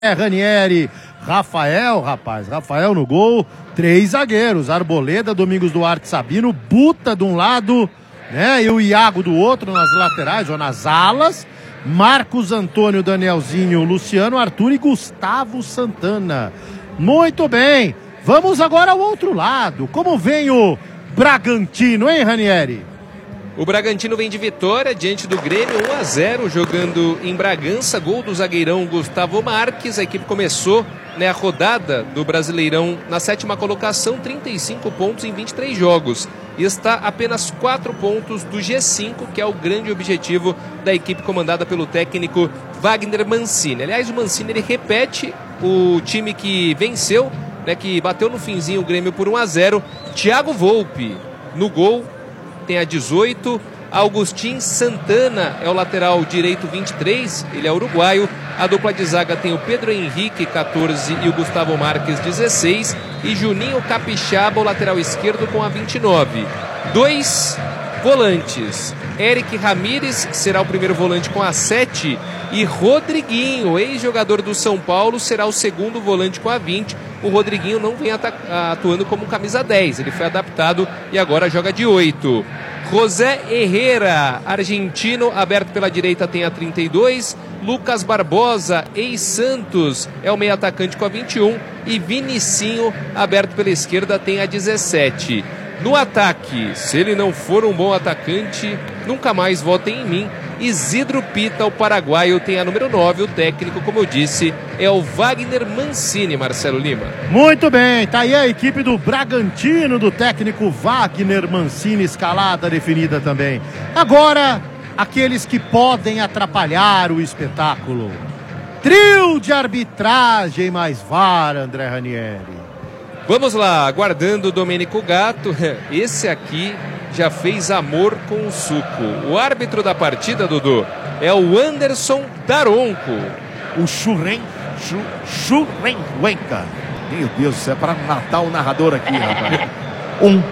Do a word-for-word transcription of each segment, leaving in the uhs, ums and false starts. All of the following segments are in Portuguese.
É, Ranieri, Rafael, rapaz, Rafael no gol, três zagueiros, Arboleda, Domingos Duarte, Sabino, Buta de um lado, né, e o Iago do outro nas laterais ou nas alas, Marcos Antônio, Danielzinho, Luciano, Arthur e Gustavo Santana. Muito bem, vamos agora ao outro lado, como vem o Bragantino, hein, Ranieri? O Bragantino vem de vitória diante do Grêmio, um a zero, jogando em Bragança, gol do zagueirão Gustavo Marques. A equipe começou, né, a rodada do Brasileirão na sétima colocação, trinta e cinco pontos em vinte e três jogos. E está a apenas quatro pontos do G cinco, que é o grande objetivo da equipe comandada pelo técnico Wagner Mancini. Aliás, o Mancini ele repete o time que venceu, né, que bateu no finzinho o Grêmio por um a zero. Thiago Volpi no gol. Tem a dezoito, Augustin Santana é o lateral direito vinte e três, ele é uruguaio. A dupla de zaga tem o Pedro Henrique, quatorze, e o Gustavo Marques, dezesseis. E Juninho Capixaba, o lateral esquerdo, com a vinte e nove. Dois volantes, Eric Ramírez será o primeiro volante com a sete. E Rodriguinho, ex-jogador do São Paulo, será o segundo volante com a vinte. O Rodriguinho não vem atuando como camisa dez, ele foi adaptado e agora joga de oito. José Herrera, argentino, aberto pela direita, tem a trinta e dois. Lucas Barbosa, ex-Santos, é o meio atacante com a vinte e um. E Vinicinho, aberto pela esquerda, tem a dezessete. No ataque, se ele não for um bom atacante, nunca mais votem em mim. Isidro Pita, o paraguaio, tem a número nove. O técnico, como eu disse, é o Wagner Mancini, Marcelo Lima. Muito bem, tá aí a equipe do Bragantino, do técnico Wagner Mancini, escalada definida também. Agora, aqueles que podem atrapalhar o espetáculo. Trio de arbitragem mais V A R, André Ranieri. Vamos lá, aguardando o Domênico Gatto. Esse aqui já fez amor com o suco. O árbitro da partida, Dudu, é o Anderson Daronco. O Churren, Churrenwenka. Meu Deus, isso é para matar o narrador aqui, rapaz. Um.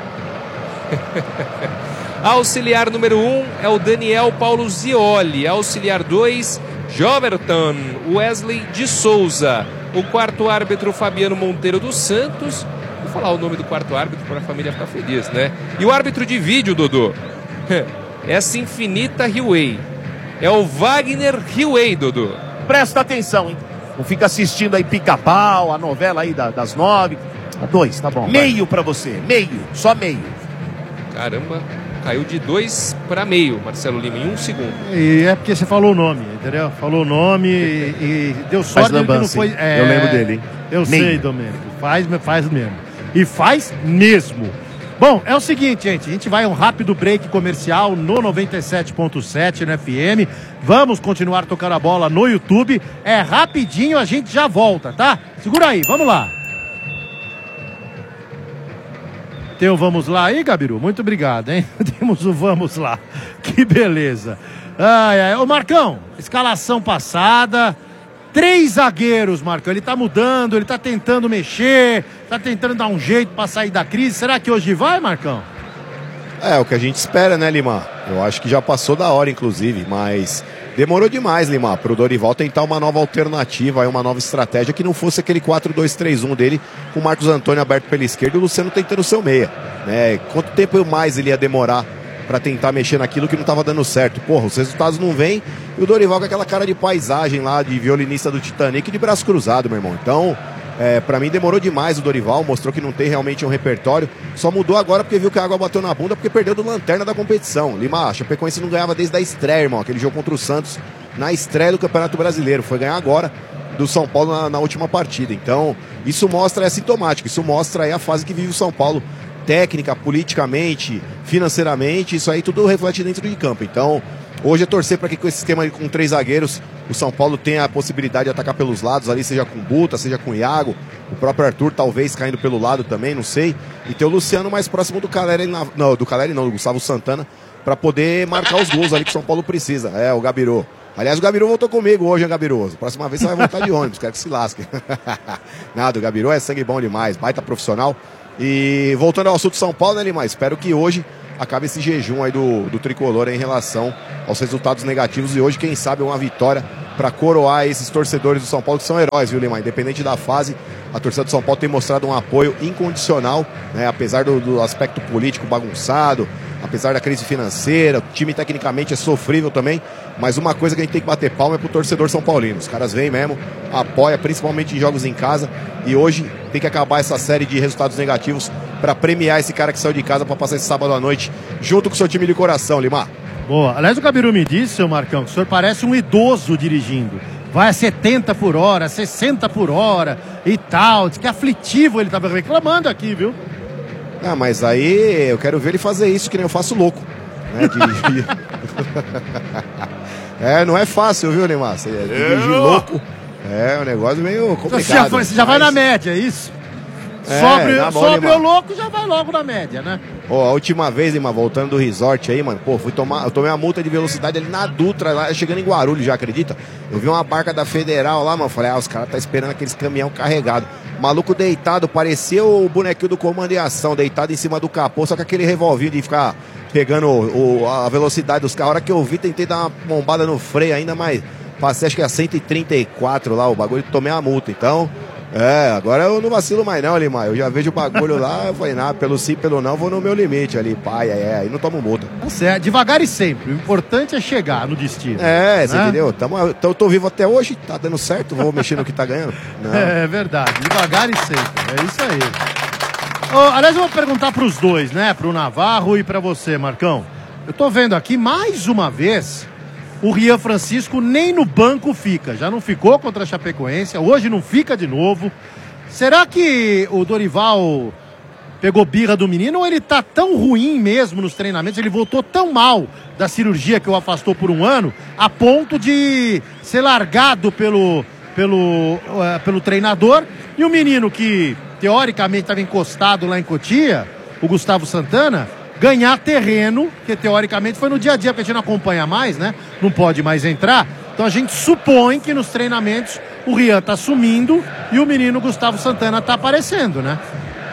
Auxiliar número um é o Daniel Paulo Zioli. Auxiliar dois, Joverton Wesley de Souza. O quarto árbitro, Fabiano Monteiro dos Santos. Vou falar o nome do quarto árbitro para a família ficar feliz, né? E o árbitro de vídeo, Dodô, essa infinita Highway, é o Wagner Highway, Dodô. Presta atenção, hein? Não fica assistindo aí Pica-Pau, a novela aí da, das nove. Dois, tá bom. Meio para você, meio, só meio. Caramba, caiu de dois para meio, Marcelo Lima, em um segundo. E é porque você falou o nome, entendeu? Falou o nome e, e deu sorte que não foi... É, eu lembro dele, hein? Eu meio. sei, Domênico, faz, faz mesmo. E faz mesmo. Bom, é o seguinte, gente, a gente vai a um rápido break comercial no noventa e sete ponto sete no F M. Vamos continuar tocando a bola no YouTube. É rapidinho, a gente já volta, tá? Segura aí, vamos lá. Tem o vamos lá aí, Gabiru? Muito obrigado, hein? Temos o vamos lá. Que beleza. Ai, ai. Ô, Marcão, escalação passada. Três zagueiros, Marcão. Ele tá mudando, ele tá tentando mexer, tá tentando dar um jeito pra sair da crise. Será que hoje vai, Marcão? É, o que a gente espera, né, Lima? Eu acho que já passou da hora, inclusive, mas demorou demais, Lima, pro Dorival tentar uma nova alternativa, uma nova estratégia que não fosse aquele quatro dois três um dele, com o Marcos Antônio aberto pela esquerda e o Luciano tentando o seu meia, né? Quanto tempo mais ele ia demorar para tentar mexer naquilo que não estava dando certo? Porra, os resultados não vêm e o Dorival com aquela cara de paisagem lá, de violinista do Titanic, de braço cruzado, meu irmão. Então, é, para mim demorou demais o Dorival, mostrou que não tem realmente um repertório, só mudou agora porque viu que a água bateu na bunda, porque perdeu do lanterna da competição. Lima, a Chapecoense não ganhava desde a estreia, irmão, aquele jogo contra o Santos, na estreia do Campeonato Brasileiro, foi ganhar agora do São Paulo na, na última partida. Então, isso mostra, é sintomático, isso mostra aí a fase que vive o São Paulo, técnica, politicamente, financeiramente, isso aí tudo reflete dentro de campo. Então, hoje é torcer para que com esse esquema com três zagueiros, o São Paulo tenha a possibilidade de atacar pelos lados ali, seja com o Buta, seja com o Iago, o próprio Arthur talvez caindo pelo lado também, não sei, e ter o Luciano mais próximo do Caleri, não, do Caleri não, do Gustavo Santana, para poder marcar os gols ali que o São Paulo precisa. É, o Gabiru. Aliás, o Gabiru voltou comigo hoje, hein, Gabiru? Próxima vez você vai voltar de ônibus, quero que se lasque. Nada, o Gabiru é sangue bom demais, baita profissional. E voltando ao assunto de São Paulo, né, Lima? Espero que hoje acabe esse jejum aí do, do Tricolor em relação aos resultados negativos. E hoje, quem sabe, uma vitória para coroar esses torcedores do São Paulo que são heróis, viu, Lima? Independente da fase, a torcida do São Paulo tem mostrado um apoio incondicional, né? Apesar do, do aspecto político bagunçado, apesar da crise financeira, o time tecnicamente é sofrível também, mas uma coisa que a gente tem que bater palma é pro torcedor são paulino. Os caras vêm mesmo, apoia, principalmente em jogos em casa, e hoje tem que acabar essa série de resultados negativos para premiar esse cara que saiu de casa para passar esse sábado à noite junto com o seu time de coração, Limar. Boa. Aliás, o Gabiru me disse, seu Marcão, que o senhor parece um idoso dirigindo. Vai a setenta por hora, sessenta por hora e tal. Diz que é aflitivo, ele tava reclamando aqui, viu? Ah, mas aí eu quero ver ele fazer isso que nem eu faço louco, né? Dirigir. É, não é fácil, viu, Neymar? Você dirigir louco é um negócio meio complicado. Você já, foi, você já mas... vai na média, é isso? É, Sobre, bom, sobre o louco, já vai logo na média, né? Pô, a última vez, Neymar, voltando do resort aí, mano, pô, fui tomar, eu tomei uma multa de velocidade ali na Dutra, lá, chegando em Guarulhos, já acredita? Eu vi uma barca da Federal lá, mano, falei, ah, os caras tá esperando aqueles caminhão carregado. Maluco deitado, parecia o bonequinho do Comando em Ação, deitado em cima do capô, só com aquele revolvinho de ficar pegando o, a velocidade dos carros. A hora que eu vi, tentei dar uma bombada no freio ainda, mas passei acho que a cento e trinta e quatro lá, o bagulho, tomei a multa, então... É, agora eu não vacilo mais não, Limar. Eu já vejo o bagulho lá, eu falei, nada, pelo sim, pelo não, vou no meu limite ali, pai, é, aí não tomo multa. Tá certo, devagar e sempre. O importante é chegar no destino. É, né? Você entendeu? Tamo, eu tô vivo até hoje, tá dando certo, vou mexer no que tá ganhando. Não. É verdade, devagar e sempre. É isso aí. Oh, aliás, eu vou perguntar pros dois, né? Pro Navarro e pra você, Marcão. Eu tô vendo aqui, mais uma vez... O Rian Francisco nem no banco fica. Já não ficou contra a Chapecoense, hoje não fica de novo. Será que o Dorival pegou birra do menino ou ele tá tão ruim mesmo nos treinamentos, ele voltou tão mal da cirurgia que o afastou por um ano, a ponto de ser largado pelo, pelo, uh, pelo treinador, e o menino que teoricamente estava encostado lá em Cotia, o Gustavo Santana, ganhar terreno, que teoricamente foi no dia a dia, porque a gente não acompanha mais, né? Não pode mais entrar. Então a gente supõe que nos treinamentos o Rian tá sumindo e o menino Gustavo Santana tá aparecendo, né?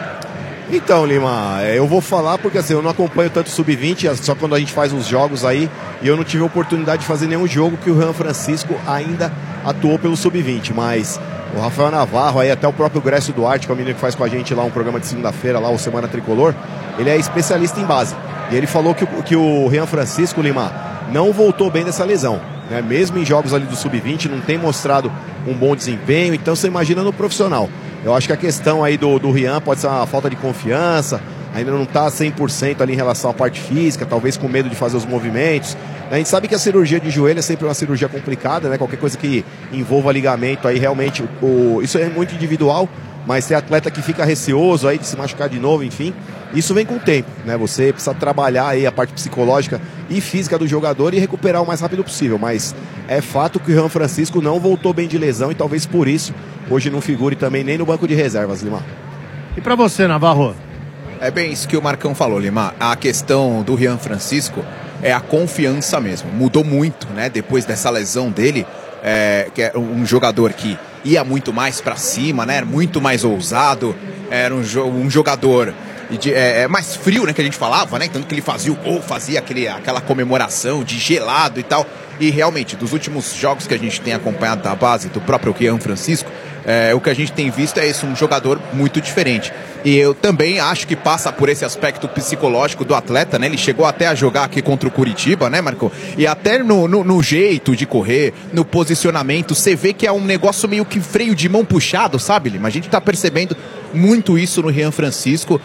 Então, Lima, eu vou falar porque assim, eu não acompanho tanto sub vinte, só quando a gente faz os jogos aí, e eu não tive a oportunidade de fazer nenhum jogo que o Rian Francisco ainda atuou pelo sub vinte, mas o Rafael Navarro, aí até o próprio Grécio Duarte, que é o menino que faz com a gente lá um programa de segunda-feira, lá o Semana Tricolor, ele é especialista em base. E ele falou que, que o Rian Francisco, Lima, não voltou bem dessa lesão, né? Mesmo em jogos ali do sub vinte, não tem mostrado um bom desempenho, então você imagina no profissional. Eu acho que a questão aí do, do Rian pode ser uma falta de confiança, ainda não está cem por cento ali em relação à parte física, talvez com medo de fazer os movimentos. A gente sabe que a cirurgia de joelho é sempre uma cirurgia complicada, né? Qualquer coisa que envolva ligamento aí realmente, o, isso é muito individual, mas tem atleta que fica receoso aí de se machucar de novo, enfim. Isso vem com o tempo, né? Você precisa trabalhar aí a parte psicológica e física do jogador e recuperar o mais rápido possível, mas é fato que o Rian Francisco não voltou bem de lesão e talvez por isso hoje não figure também nem no banco de reservas, Lima. E pra você, Navarro? É bem isso que o Marcão falou, Lima. A questão do Rian Francisco é a confiança mesmo. Mudou muito, né? Depois dessa lesão dele, é, que é um jogador que ia muito mais pra cima, né? Muito mais ousado. Era um, jo um jogador de, é, é, mais frio, né? Que a gente falava, né? Tanto que ele fazia o gol, fazia aquele, aquela comemoração de gelado e tal. E realmente, dos últimos jogos que a gente tem acompanhado da base do próprio Rian Francisco, é, o que a gente tem visto é esse, um jogador muito diferente. E eu também acho que passa por esse aspecto psicológico do atleta, né? Ele chegou até a jogar aqui contra o Curitiba, né, Marco? E até no, no, no jeito de correr, no posicionamento, você vê que é um negócio meio que freio de mão puxado, sabe, Lima? A gente tá percebendo muito isso no Rian Francisco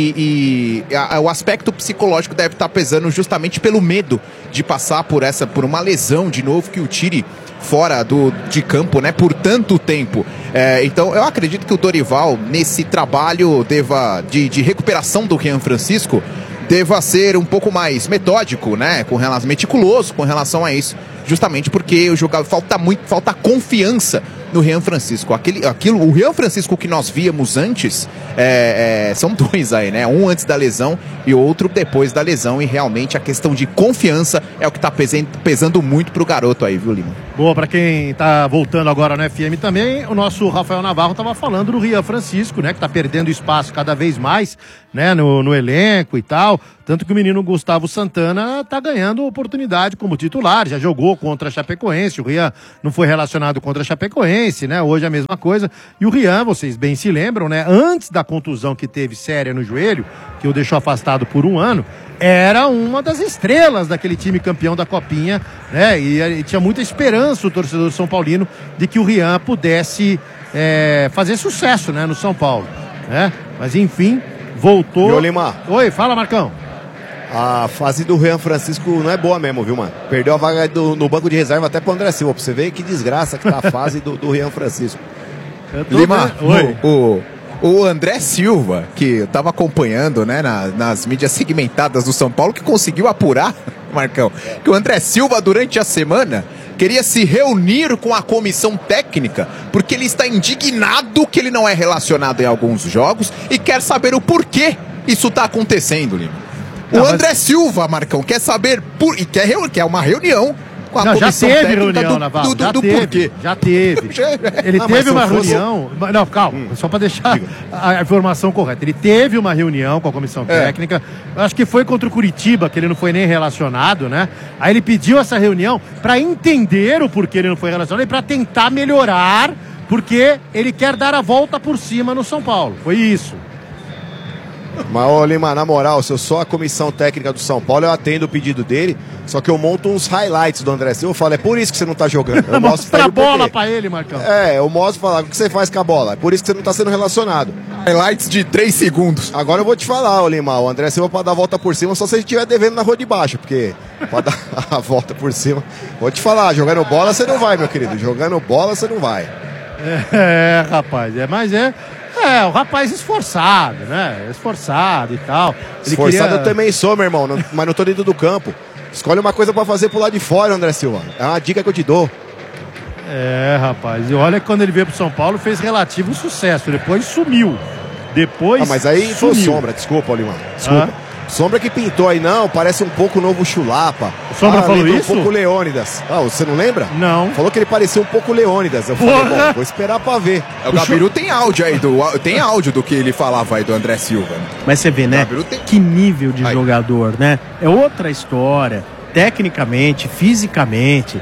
e, e a, o aspecto psicológico deve estar pesando justamente pelo medo de passar por essa, por uma lesão de novo que o tire fora do, de campo, né, por tanto tempo. É, então eu acredito que o Dorival, nesse trabalho deva, de, de recuperação do Rian Francisco, deva ser um pouco mais metódico, né, com relação, meticuloso com relação a isso, justamente porque o jogador falta muito, falta confiança no Rian Francisco. Aquele, aquilo, o Rian Francisco que nós víamos antes, é, é, são dois aí, né? Um antes da lesão e outro depois da lesão. E realmente a questão de confiança é o que tá pesando, pesando muito pro garoto aí, viu, Lima? Boa, pra quem tá voltando agora no F M também, o nosso Rafael Navarro tava falando do Rian Francisco, né? Que tá perdendo espaço cada vez mais, né? No, no elenco e tal. Tanto que o menino Gustavo Santana tá ganhando oportunidade como titular, já jogou contra a Chapecoense, o Rian não foi relacionado contra a Chapecoense, né? Hoje é a mesma coisa. E o Rian, vocês bem se lembram, né? Antes da contusão que teve séria no joelho, que o deixou afastado por um ano, era uma das estrelas daquele time campeão da Copinha, né? E, e tinha muita esperança o torcedor São Paulino de que o Rian pudesse é, fazer sucesso, né, no São Paulo, né? Mas enfim, voltou. Viu, Lima? Oi, fala, Marcão. A fase do Rian Francisco não é boa mesmo, viu, mano? Perdeu a vaga do, no banco de reserva até pro André Silva, pra você ver que desgraça que tá a fase do, do Rian Francisco. Lima, o, o, o André Silva, que eu tava acompanhando, né, na, nas mídias segmentadas do São Paulo, que conseguiu apurar, Marcão, que o André Silva, durante a semana, queria se reunir com a comissão técnica, porque ele está indignado que ele não é relacionado em alguns jogos e quer saber o porquê isso está acontecendo, Lima. O não, André mas... Silva, Marcão, quer saber por... e quer, reu... quer uma reunião com a não, comissão já teve técnica reunião, do, Navarro, do, do, já do teve, porquê. Já teve. Ele não, teve uma fosse... reunião... Não, calma, hum. só para deixar a informação correta. Ele teve uma reunião com a comissão é. técnica, eu acho que foi contra o Curitiba, que ele não foi nem relacionado, né? Aí ele pediu essa reunião para entender o porquê ele não foi relacionado e para tentar melhorar, porque ele quer dar a volta por cima no São Paulo. Foi isso. Mas, ô Lima, na moral, se eu sou a comissão técnica do São Paulo, eu atendo o pedido dele, só que eu monto uns highlights do André Silva. Eu falo, é por isso que você não tá jogando. Eu mostro a bola pra ele, Marcão. É, eu mostro e falo, o que você faz com a bola? É por isso que você não tá sendo relacionado. Highlights de três segundos. Agora eu vou te falar, ô Lima, o André Silva pode dar a volta por cima só se ele estiver devendo na rua de baixo, porque pode dar a volta por cima. Vou te falar, jogando bola você não vai, meu querido. Jogando bola você não vai. É, rapaz, é, mas é... É, o rapaz esforçado, né? Esforçado e tal. Ele esforçado queria... eu também sou, meu irmão, não, mas não tô dentro do campo. Escolhe uma coisa pra fazer pro lado de fora, André Silva. É uma dica que eu te dou. É, rapaz, e olha que quando ele veio pro São Paulo fez relativo sucesso, depois sumiu. Depois Ah, mas aí sumiu. foi Sombra, desculpa, Lima. Desculpa. Ah? Sombra que pintou aí, não, parece um pouco o novo Chulapa. O Sombra ah, falou isso? um pouco Leônidas. Ah, você não lembra? Não. Falou que ele parecia um pouco Leônidas. Eu falei, bom, vou esperar pra ver. O, o Gabiru Chu... tem áudio aí, do, tem áudio do que ele falava aí do André Silva. Né? Mas você vê, né? Tem... Que nível de aí. jogador, né? É outra história. Tecnicamente, fisicamente.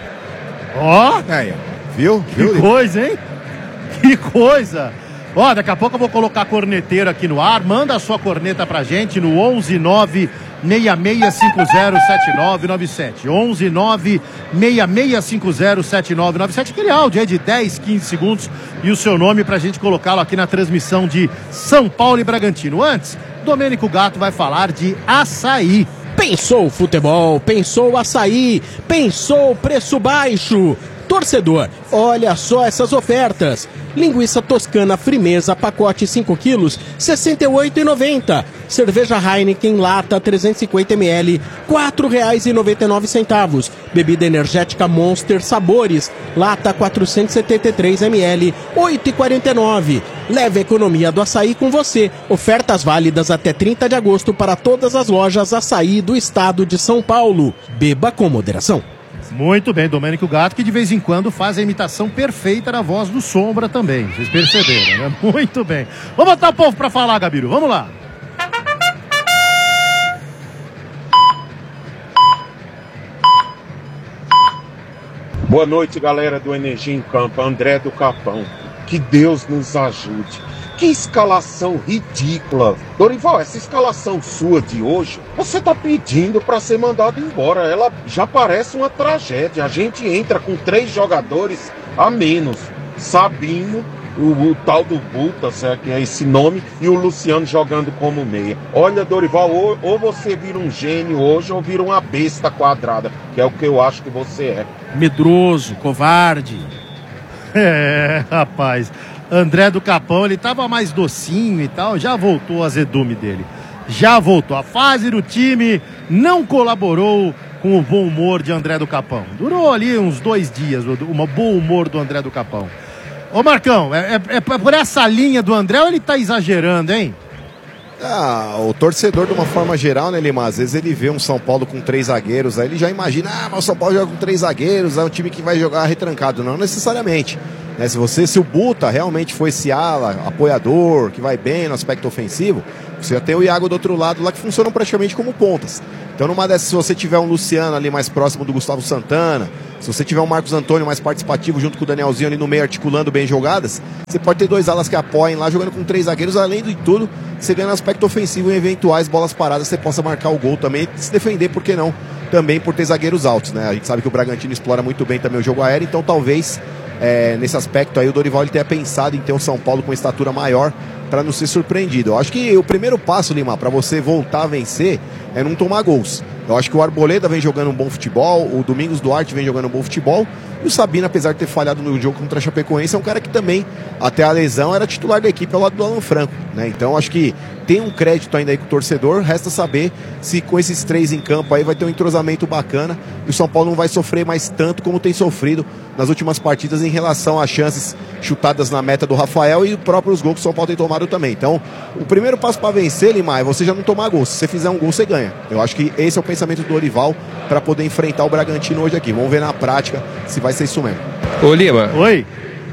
Ó! Oh. Aí, viu? Que viu? coisa, hein? Que coisa! Ó, daqui a pouco eu vou colocar corneteiro aqui no ar. Manda a sua corneta pra gente no onze nove seis seis cinco zero sete nove nove sete. onze nove seis seis cinco zero sete nove nove sete. Aquele áudio aí de dez, quinze segundos e o seu nome pra gente colocá-lo aqui na transmissão de São Paulo e Bragantino. Antes, Domênico Gato vai falar de açaí. Pensou futebol, pensou açaí, pensou preço baixo. Torcedor, olha só essas ofertas. Linguiça toscana Frimeza, pacote cinco quilos, sessenta e oito reais e noventa centavos. Cerveja Heineken, lata trezentos e cinquenta mililitros, quatro reais e noventa e nove centavos. Bebida energética Monster Sabores, lata quatrocentos e setenta e três mililitros, oito reais e quarenta e nove centavos. Leve a economia do açaí com você. Ofertas válidas até trinta de agosto para todas as lojas açaí do estado de São Paulo. Beba com moderação. Muito bem, Domênico Gato, que de vez em quando faz a imitação perfeita da voz do Sombra também. Vocês perceberam, né? Muito bem. Vamos botar o povo pra falar, Gabiru. Vamos lá. Boa noite, galera do Energia em Campo. André do Capão. Que Deus nos ajude. Que escalação ridícula. Dorival, essa escalação sua de hoje, você tá pedindo para ser mandado embora. Ela já parece uma tragédia. A gente entra com três jogadores a menos. Sabino, o, o tal do Buta, certo? Que é esse nome, e o Luciano jogando como meia. Olha, Dorival, ou, ou você vira um gênio hoje ou vira uma besta quadrada, que é o que eu acho que você é. Medroso, covarde. É, rapaz... André do Capão, ele tava mais docinho e tal, já voltou a azedume dele. Já voltou. A fase do time não colaborou com o bom humor de André do Capão. Durou ali uns dois dias, o bom humor do André do Capão. Ô Marcão, é, é, é por essa linha do André ou ele tá exagerando, hein? Ah, o torcedor de uma forma geral, né, Lima? Às vezes ele vê um São Paulo com três zagueiros, aí ele já imagina, ah, mas o São Paulo joga com três zagueiros, é um time que vai jogar retrancado. Não necessariamente. Né, se você, se o Buta realmente foi esse ala, apoiador, que vai bem no aspecto ofensivo, você já tem o Iago do outro lado lá que funcionam praticamente como pontas. Então numa dessas, se você tiver um Luciano ali mais próximo do Gustavo Santana, se você tiver um Marcos Antônio mais participativo junto com o Danielzinho ali no meio articulando bem jogadas, você pode ter dois alas que apoiem lá jogando com três zagueiros, além de tudo, você ganha no aspecto ofensivo em eventuais bolas paradas, você possa marcar o gol também e se defender, por que não? Também por ter zagueiros altos, né? A gente sabe que o Bragantino explora muito bem também o jogo aéreo, então talvez é, nesse aspecto aí o Dorival ele tenha pensado em ter um São Paulo com estatura maior para não ser surpreendido. Eu acho que o primeiro passo, Lima, para você voltar a vencer é não tomar gols. Eu acho que o Arboleda vem jogando um bom futebol, o Domingos Duarte vem jogando um bom futebol, e o Sabino, apesar de ter falhado no jogo contra a Chapecoense, é um cara que também, até a lesão, era titular da equipe ao lado do Alan Franco, né? Então acho que tem um crédito ainda aí com o torcedor, resta saber se com esses três em campo aí vai ter um entrosamento bacana e o São Paulo não vai sofrer mais tanto como tem sofrido nas últimas partidas em relação às chances chutadas na meta do Rafael e os próprios gols que o São Paulo tem tomado também. Então, o primeiro passo para vencer, Lima, é você já não tomar gol. Se você fizer um gol, você ganha. Eu acho que esse é o pensamento do Dorival para poder enfrentar o Bragantino hoje aqui. Vamos ver na prática se vai ser isso mesmo. Ô Lima. Oi.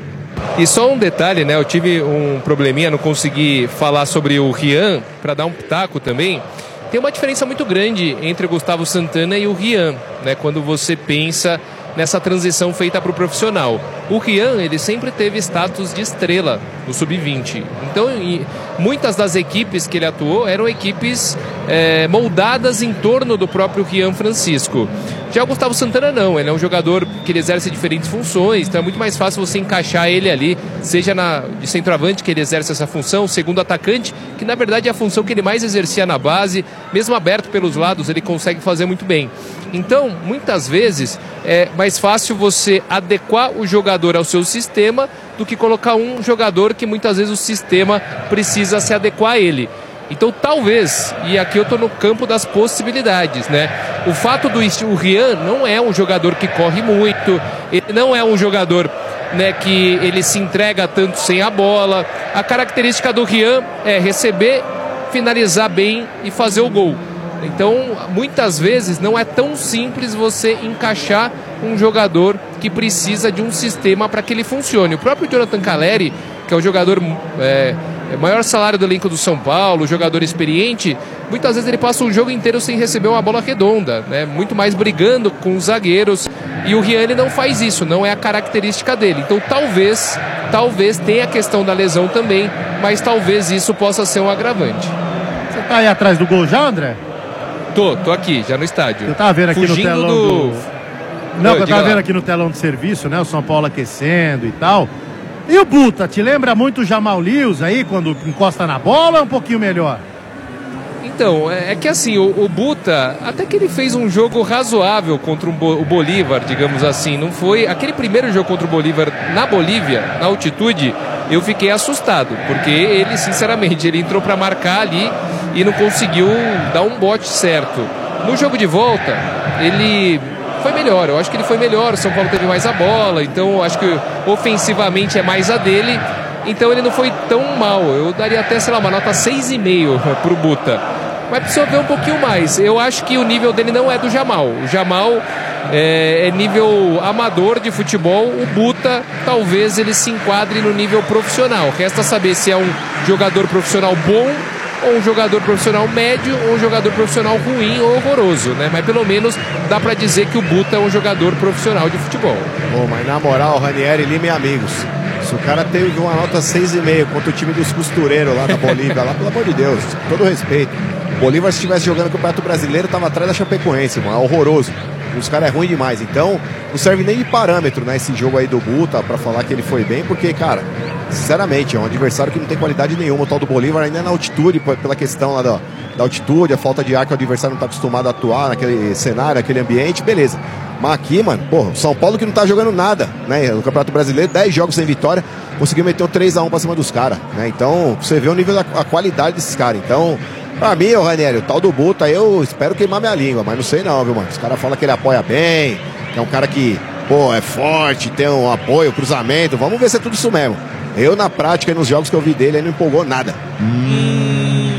E só um detalhe, né? Eu tive um probleminha, não consegui falar sobre o Rian, para dar um pitaco também. Tem uma diferença muito grande entre o Gustavo Santana e o Rian, né? Quando você pensa nessa transição feita para o profissional. O Rian, ele sempre teve status de estrela no sub vinte. Então, muitas das equipes que ele atuou eram equipes é, moldadas em torno do próprio Rian Francisco. Já o Gustavo Santana não, ele é um jogador que ele exerce diferentes funções, então é muito mais fácil você encaixar ele ali, seja na, de centroavante que ele exerce essa função, segundo atacante, que na verdade é a função que ele mais exercia na base, mesmo aberto pelos lados ele consegue fazer muito bem. Então, muitas vezes é mais fácil você adequar o jogador ao seu sistema do que colocar um jogador que muitas vezes o sistema precisa se adequar a ele. Então talvez, e aqui eu estou no campo das possibilidades, né? O fato do o Rian não é um jogador que corre muito, ele não é um jogador, né, que ele se entrega tanto sem a bola. A característica do Rian é receber, finalizar bem e fazer o gol. Então, muitas vezes não é tão simples você encaixar um jogador que precisa de um sistema para que ele funcione. O próprio Jonathan Calleri, que é o jogador é, maior salário do elenco do São Paulo, jogador experiente, muitas vezes ele passa o jogo inteiro sem receber uma bola redonda, né? Muito mais brigando com os zagueiros. E o Rian ele não faz isso, não é a característica dele. Então talvez, talvez tenha a questão da lesão também, mas talvez isso possa ser um agravante. Você tá aí atrás do gol já, André? Tô, tô aqui, já no estádio. Eu tava vendo aqui Fugindo no telão do... do... Não, Oi, eu tava lá. vendo aqui no telão de serviço, né? O São Paulo aquecendo e tal. E o Buta, te lembra muito o Jamal Lewis aí, quando encosta na bola, ou é um pouquinho melhor? Então, é, é que assim, o, o Buta, até que ele fez um jogo razoável contra um Bo, o Bolívar, digamos assim. Não foi... Aquele primeiro jogo contra o Bolívar na Bolívia, na altitude, eu fiquei assustado, porque ele, sinceramente, ele entrou para marcar ali e não conseguiu dar um bote certo. No jogo de volta, ele foi melhor, eu acho que ele foi melhor, o São Paulo teve mais a bola, então eu acho que ofensivamente é mais a dele, então ele não foi tão mal. Eu daria até, sei lá, uma nota seis e meio pro Buta. Mas precisa ver um pouquinho mais. Eu acho que o nível dele não é do Jamal. O Jamal é, é nível amador de futebol. O Buta, talvez ele se enquadre no nível profissional. Resta saber se é um jogador profissional bom, ou um jogador profissional médio, ou um jogador profissional ruim ou horroroso, né? Mas pelo menos dá pra dizer que o Buta é um jogador profissional de futebol. Pô, mas na moral, Ranieri, Lima e amigos, se o cara teve uma nota seis e meio contra o time dos costureiros lá da Bolívia, lá, pelo amor de Deus, com todo respeito. Bolívar, se estivesse jogando o Campeonato Brasileiro, tava atrás da Chapecoense, mano, é horroroso. Os caras é ruim demais, então não serve nem de parâmetro, né, esse jogo aí do Buta pra falar que ele foi bem, porque, cara, sinceramente, é um adversário que não tem qualidade nenhuma, o tal do Bolívar, ainda é na altitude, pela questão lá da, da altitude, a falta de ar que o adversário não tá acostumado a atuar naquele cenário, naquele ambiente, beleza. Mas aqui, mano, pô, o São Paulo que não tá jogando nada, né, no Campeonato Brasileiro, dez jogos sem vitória, conseguiu meter um três a um pra cima dos caras, né, então você vê o nível da a qualidade desses caras, então... Pra mim, ô Ranieri, o tal do Buta, eu espero queimar minha língua, mas não sei não, viu, mano? Os caras falam que ele apoia bem, que é um cara que, pô, é forte, tem um apoio, cruzamento. Vamos ver se é tudo isso mesmo. Eu, na prática, nos jogos que eu vi dele, ele não empolgou nada. Hum...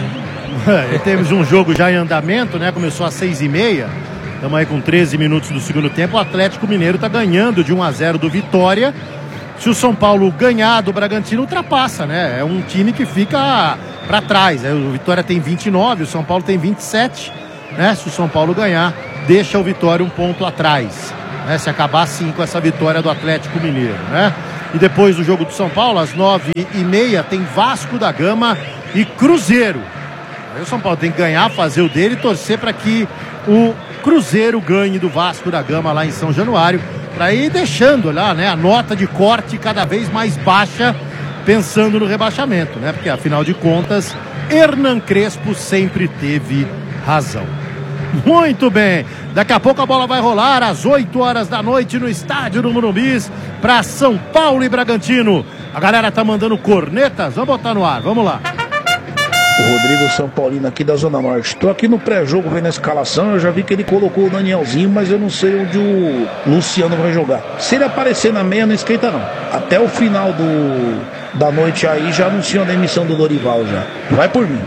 Temos um jogo já em andamento, né? Começou às seis e meia. Estamos aí com treze minutos do segundo tempo. O Atlético Mineiro tá ganhando de um a zero do Vitória. Se o São Paulo ganhar do Bragantino, ultrapassa, né? É um time que fica para trás, né? O Vitória tem vinte e nove, o São Paulo tem vinte e sete. né? Se o São Paulo ganhar, deixa o Vitória um ponto atrás, né? Se acabar sim com essa vitória do Atlético Mineiro, né? E depois do jogo do São Paulo, às nove e meia, tem Vasco da Gama e Cruzeiro. Aí o São Paulo tem que ganhar, fazer o dele e torcer para que o Cruzeiro ganhe do Vasco da Gama lá em São Januário, para ir deixando lá, né, a nota de corte cada vez mais baixa, pensando no rebaixamento, né? Porque afinal de contas, Hernan Crespo sempre teve razão. Muito bem, daqui a pouco a bola vai rolar às oito horas da noite no estádio do Morumbis para São Paulo e Bragantino. A galera tá mandando cornetas, vamos botar no ar, vamos lá. O Rodrigo São Paulino aqui da Zona Norte. Estou aqui no pré-jogo vendo a escalação. Eu já vi que ele colocou o Danielzinho, mas eu não sei onde o Luciano vai jogar. Se ele aparecer na meia, não esquenta não. Até o final do, da noite aí já anunciou a demissão do Dorival já. Vai por mim.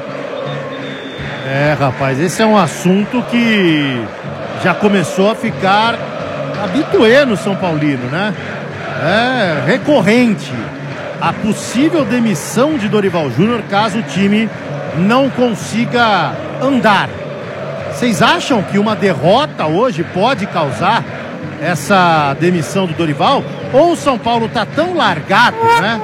É, rapaz, esse é um assunto que já começou a ficar habituê no São Paulino, né? É recorrente a possível demissão de Dorival Júnior caso o time não consiga andar. Vocês acham que uma derrota hoje pode causar essa demissão do Dorival? Ou o São Paulo tá tão largado, né,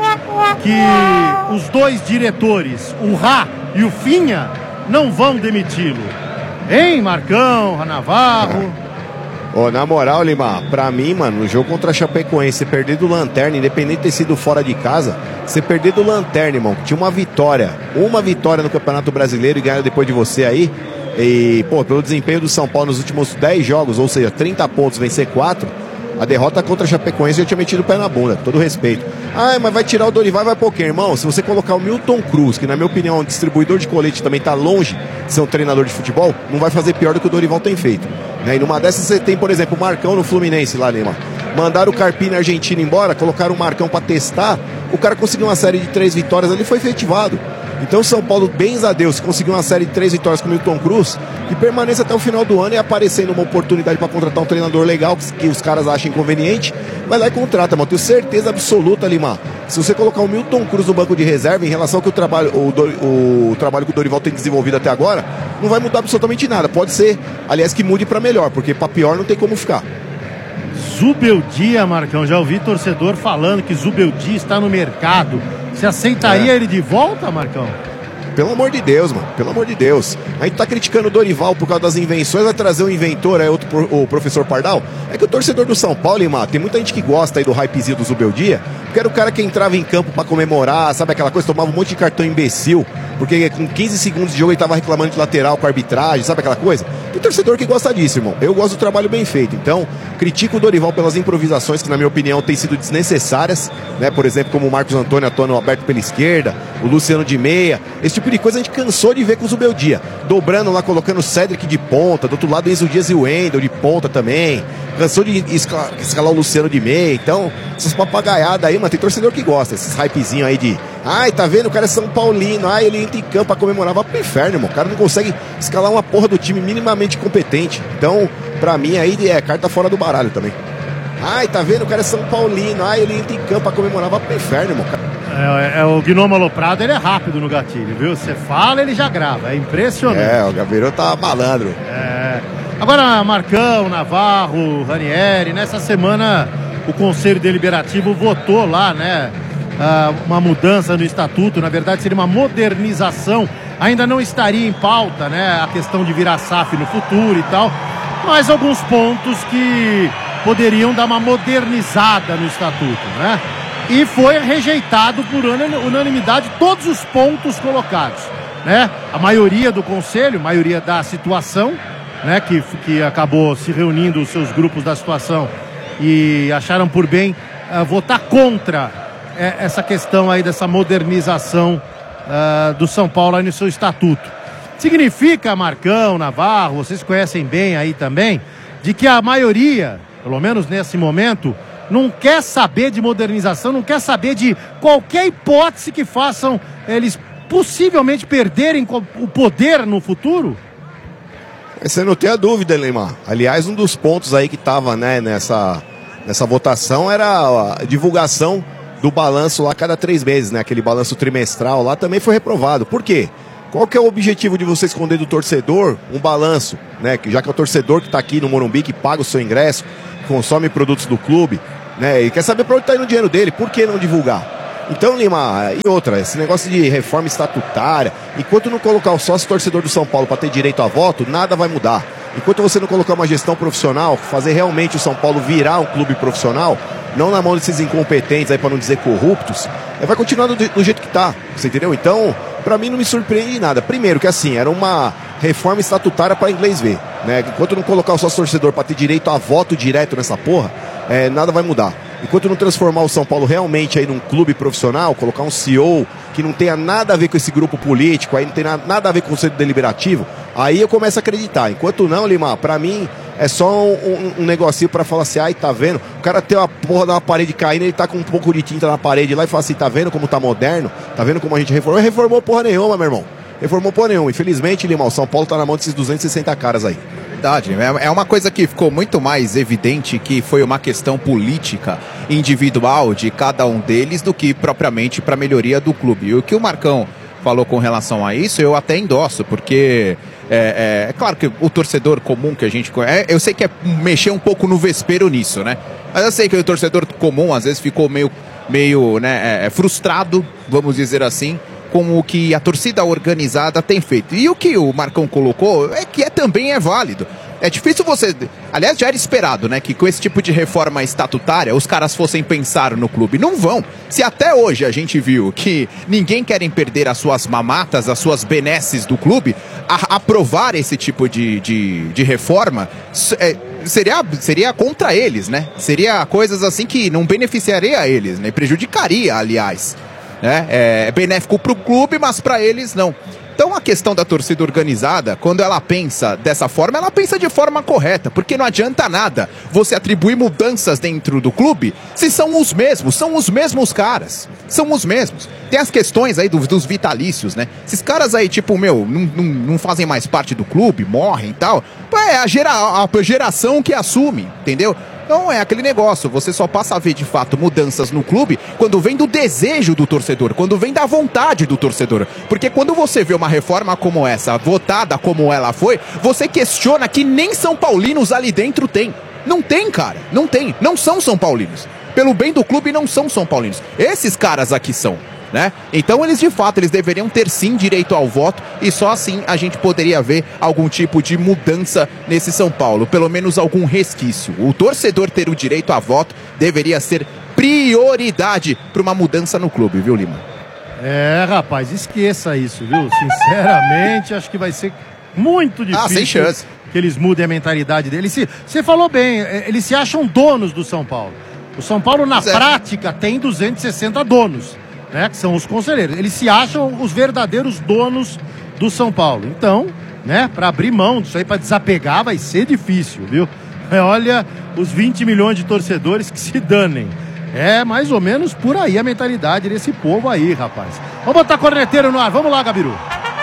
que os dois diretores, o Rá e o Finha, não vão demiti-lo? Hein, Marcão, Navarro? Ô, na moral, Lima, pra mim, mano, no jogo contra a Chapecoense, você perder do Lanterna, independente de ter sido fora de casa, você perder do Lanterna, irmão, que tinha uma vitória, uma vitória no Campeonato Brasileiro e ganhar depois de você aí, e, pô, pelo desempenho do São Paulo nos últimos dez jogos, ou seja, trinta pontos, vencer quatro, a derrota contra a Chapecoense já tinha metido o pé na bunda, com todo respeito. Ah, mas vai tirar o Dorival e vai pôr quem, irmão? Se você colocar o Milton Cruz, que na minha opinião é um distribuidor de colete, também tá longe de ser um treinador de futebol, não vai fazer pior do que o Dorival tem feito. Né? E numa dessas você tem, por exemplo, o Marcão no Fluminense lá, Lima. Mandaram o Carpini argentino embora, colocaram o Marcão pra testar, o cara conseguiu uma série de três vitórias ali, foi efetivado. Então o São Paulo, bens a Deus, conseguiu uma série de três vitórias com o Milton Cruz e permaneça até o final do ano e aparecendo uma oportunidade para contratar um treinador legal que, que os caras achem conveniente, vai lá e contrata, mano. Tenho certeza absoluta, Lima. Se você colocar o Milton Cruz no banco de reserva em relação ao que o trabalho, o, o trabalho que o Dorival tem desenvolvido até agora, não vai mudar absolutamente nada. Pode ser, aliás, que mude para melhor, porque para pior não tem como ficar. Zubeldia, Marcão, já ouvi torcedor falando que Zubeldia está no mercado. Você aceitaria é. ele de volta, Marcão? Pelo amor de Deus, mano. Pelo amor de Deus. A gente tá criticando o Dorival por causa das invenções. Vai trazer um inventor, é outro, o professor Pardal. É que o torcedor do São Paulo, mano, tem muita gente que gosta aí do hypezinho do Zubeldia, porque era o cara que entrava em campo pra comemorar, sabe aquela coisa? Tomava um monte de cartão imbecil, porque com quinze segundos de jogo ele tava reclamando de lateral com a arbitragem, sabe aquela coisa? Tem torcedor que gosta disso, irmão. Eu gosto do trabalho bem feito. Então, critico o Dorival pelas improvisações que, na minha opinião, têm sido desnecessárias, né? Por exemplo, como o Marcos Antônio atuando aberto pela esquerda, o Luciano de meia. Esse tipo de coisa a gente cansou de ver com o Zubeldia. Dobrando lá, colocando o Cédric de ponta, do outro lado Enzo Dias e o Wendel de ponta também. Cansou de escalar, escalar o Luciano de meia. Então, essas papagaiadas aí, mano, tem torcedor que gosta. Esses hypezinhos aí de... Ai, tá vendo? O cara é São Paulino. Ai, ele entra em campo pra comemorar. Vai pro inferno, irmão. O cara não consegue escalar uma porra do time minimamente competente. Então, pra mim, aí é carta fora do baralho também. Ai, tá vendo? O cara é São Paulino. Ai, ele entra em campo pra comemorar. Vai pro inferno, irmão. É, é, o Gnomo Aloprado, ele é rápido no gatilho, viu? Você fala, ele já grava. É impressionante. É, o Gabriel tá malandro. É. Agora, Marcão, Navarro, Ranieri, nessa semana o Conselho Deliberativo votou lá, né? Uh, uma mudança no estatuto, na verdade seria uma modernização, ainda não estaria em pauta, né, a questão de virar S A F no futuro e tal, mas alguns pontos que poderiam dar uma modernizada no estatuto, né, e foi rejeitado por unanimidade todos os pontos colocados, né, a maioria do conselho, maioria da situação, né, que, que acabou se reunindo os seus grupos da situação e acharam por bem uh, votar contra É essa questão aí dessa modernização uh, do São Paulo aí no seu estatuto. Significa, Marcão, Navarro, vocês conhecem bem aí também, de que a maioria, pelo menos nesse momento, não quer saber de modernização, não quer saber de qualquer hipótese que façam eles possivelmente perderem o poder no futuro? Você não tem a dúvida, Neymar. Aliás, um dos pontos aí que estava, né, nessa, nessa votação era a divulgação do balanço lá a cada três meses, né? Aquele balanço trimestral lá também foi reprovado. Por quê? Qual que é o objetivo de você esconder do torcedor um balanço, né? Já que é o torcedor que está aqui no Morumbi, que paga o seu ingresso, consome produtos do clube, né? E quer saber para onde está indo o dinheiro dele, por que não divulgar? Então, Lima, e outra, esse negócio de reforma estatutária, enquanto não colocar o sócio torcedor do São Paulo para ter direito a voto, nada vai mudar. Enquanto você não colocar uma gestão profissional, fazer realmente o São Paulo virar um clube profissional, não na mão desses incompetentes aí, para não dizer corruptos, vai continuar do, do jeito que tá, você entendeu? Então, para mim não me surpreende nada. Primeiro que assim, era uma reforma estatutária para inglês ver, né? Enquanto não colocar o sócio torcedor para ter direito a voto direto nessa porra, é, nada vai mudar. Enquanto não transformar o São Paulo realmente aí num clube profissional, colocar um C E O que não tenha nada a ver com esse grupo político, aí não tem nada a ver com o conselho deliberativo, aí eu começo a acreditar. Enquanto não, Lima, pra mim é só um, um, um negocinho pra falar assim, ai, tá vendo? O cara tem uma porra de uma parede caindo, ele tá com um pouco de tinta na parede lá e fala assim, tá vendo como tá moderno? Tá vendo como a gente reformou? Reformou porra nenhuma, meu irmão. Reformou porra nenhuma. Infelizmente, Lima, o São Paulo tá na mão desses duzentos e sessenta caras aí. Verdade, é uma coisa que ficou muito mais evidente que foi uma questão política individual de cada um deles do que propriamente para a melhoria do clube. E o que o Marcão falou com relação a isso, eu até endosso, porque é, é, é claro que o torcedor comum que a gente conhece, eu sei que é mexer um pouco no vespeiro nisso, né? Mas eu sei que o torcedor comum às vezes ficou meio, meio né, é, frustrado, vamos dizer assim, com o que a torcida organizada tem feito. E o que o Marcão colocou é que é, também é válido. É difícil você... Aliás, já era esperado, né? Que com esse tipo de reforma estatutária, os caras fossem pensar no clube. Não vão. Se até hoje a gente viu que ninguém quer perder as suas mamatas, as suas benesses do clube, a, aprovar esse tipo de, de, de reforma é, seria, seria contra eles, né? Seria coisas assim que não beneficiaria eles, né? Prejudicaria, aliás. Né? É benéfico para o clube, mas para eles não. Então a questão da torcida organizada, quando ela pensa dessa forma, ela pensa de forma correta, porque não adianta nada você atribuir mudanças dentro do clube se são os mesmos, são os mesmos caras, são os mesmos. Tem as questões aí dos, dos vitalícios, né? Esses caras aí, tipo, meu, não, não, não fazem mais parte do clube, morrem e tal, é a, gera, a geração que assume, entendeu? Então é aquele negócio, você só passa a ver de fato mudanças no clube quando vem do desejo do torcedor, quando vem da vontade do torcedor. Porque quando você vê uma reforma como essa, votada como ela foi, você questiona que nem São Paulinos ali dentro tem. Não tem, cara, não tem, não são São Paulinos. Pelo bem do clube não são São Paulinos. Esses caras aqui são. Né? Então eles de fato eles deveriam ter sim direito ao voto e só assim a gente poderia ver algum tipo de mudança nesse São Paulo, pelo menos algum resquício. O torcedor ter o direito a voto deveria ser prioridade para uma mudança no clube, viu, Lima? É, rapaz, esqueça isso, viu? Sinceramente, acho que vai ser muito difícil. Ah, sem chance. Que eles mudem a mentalidade deles. Você falou bem, eles se acham donos do São Paulo. O São Paulo, na certo. prática, tem duzentos e sessenta donos. Né, que são os conselheiros. Eles se acham os verdadeiros donos do São Paulo. Então, né, para abrir mão disso aí, para desapegar, vai ser difícil, viu? É, olha, os vinte milhões de torcedores que se danem. É mais ou menos por aí a mentalidade desse povo aí, rapaz. Vamos botar corneteiro no ar. Vamos lá, Gabiru.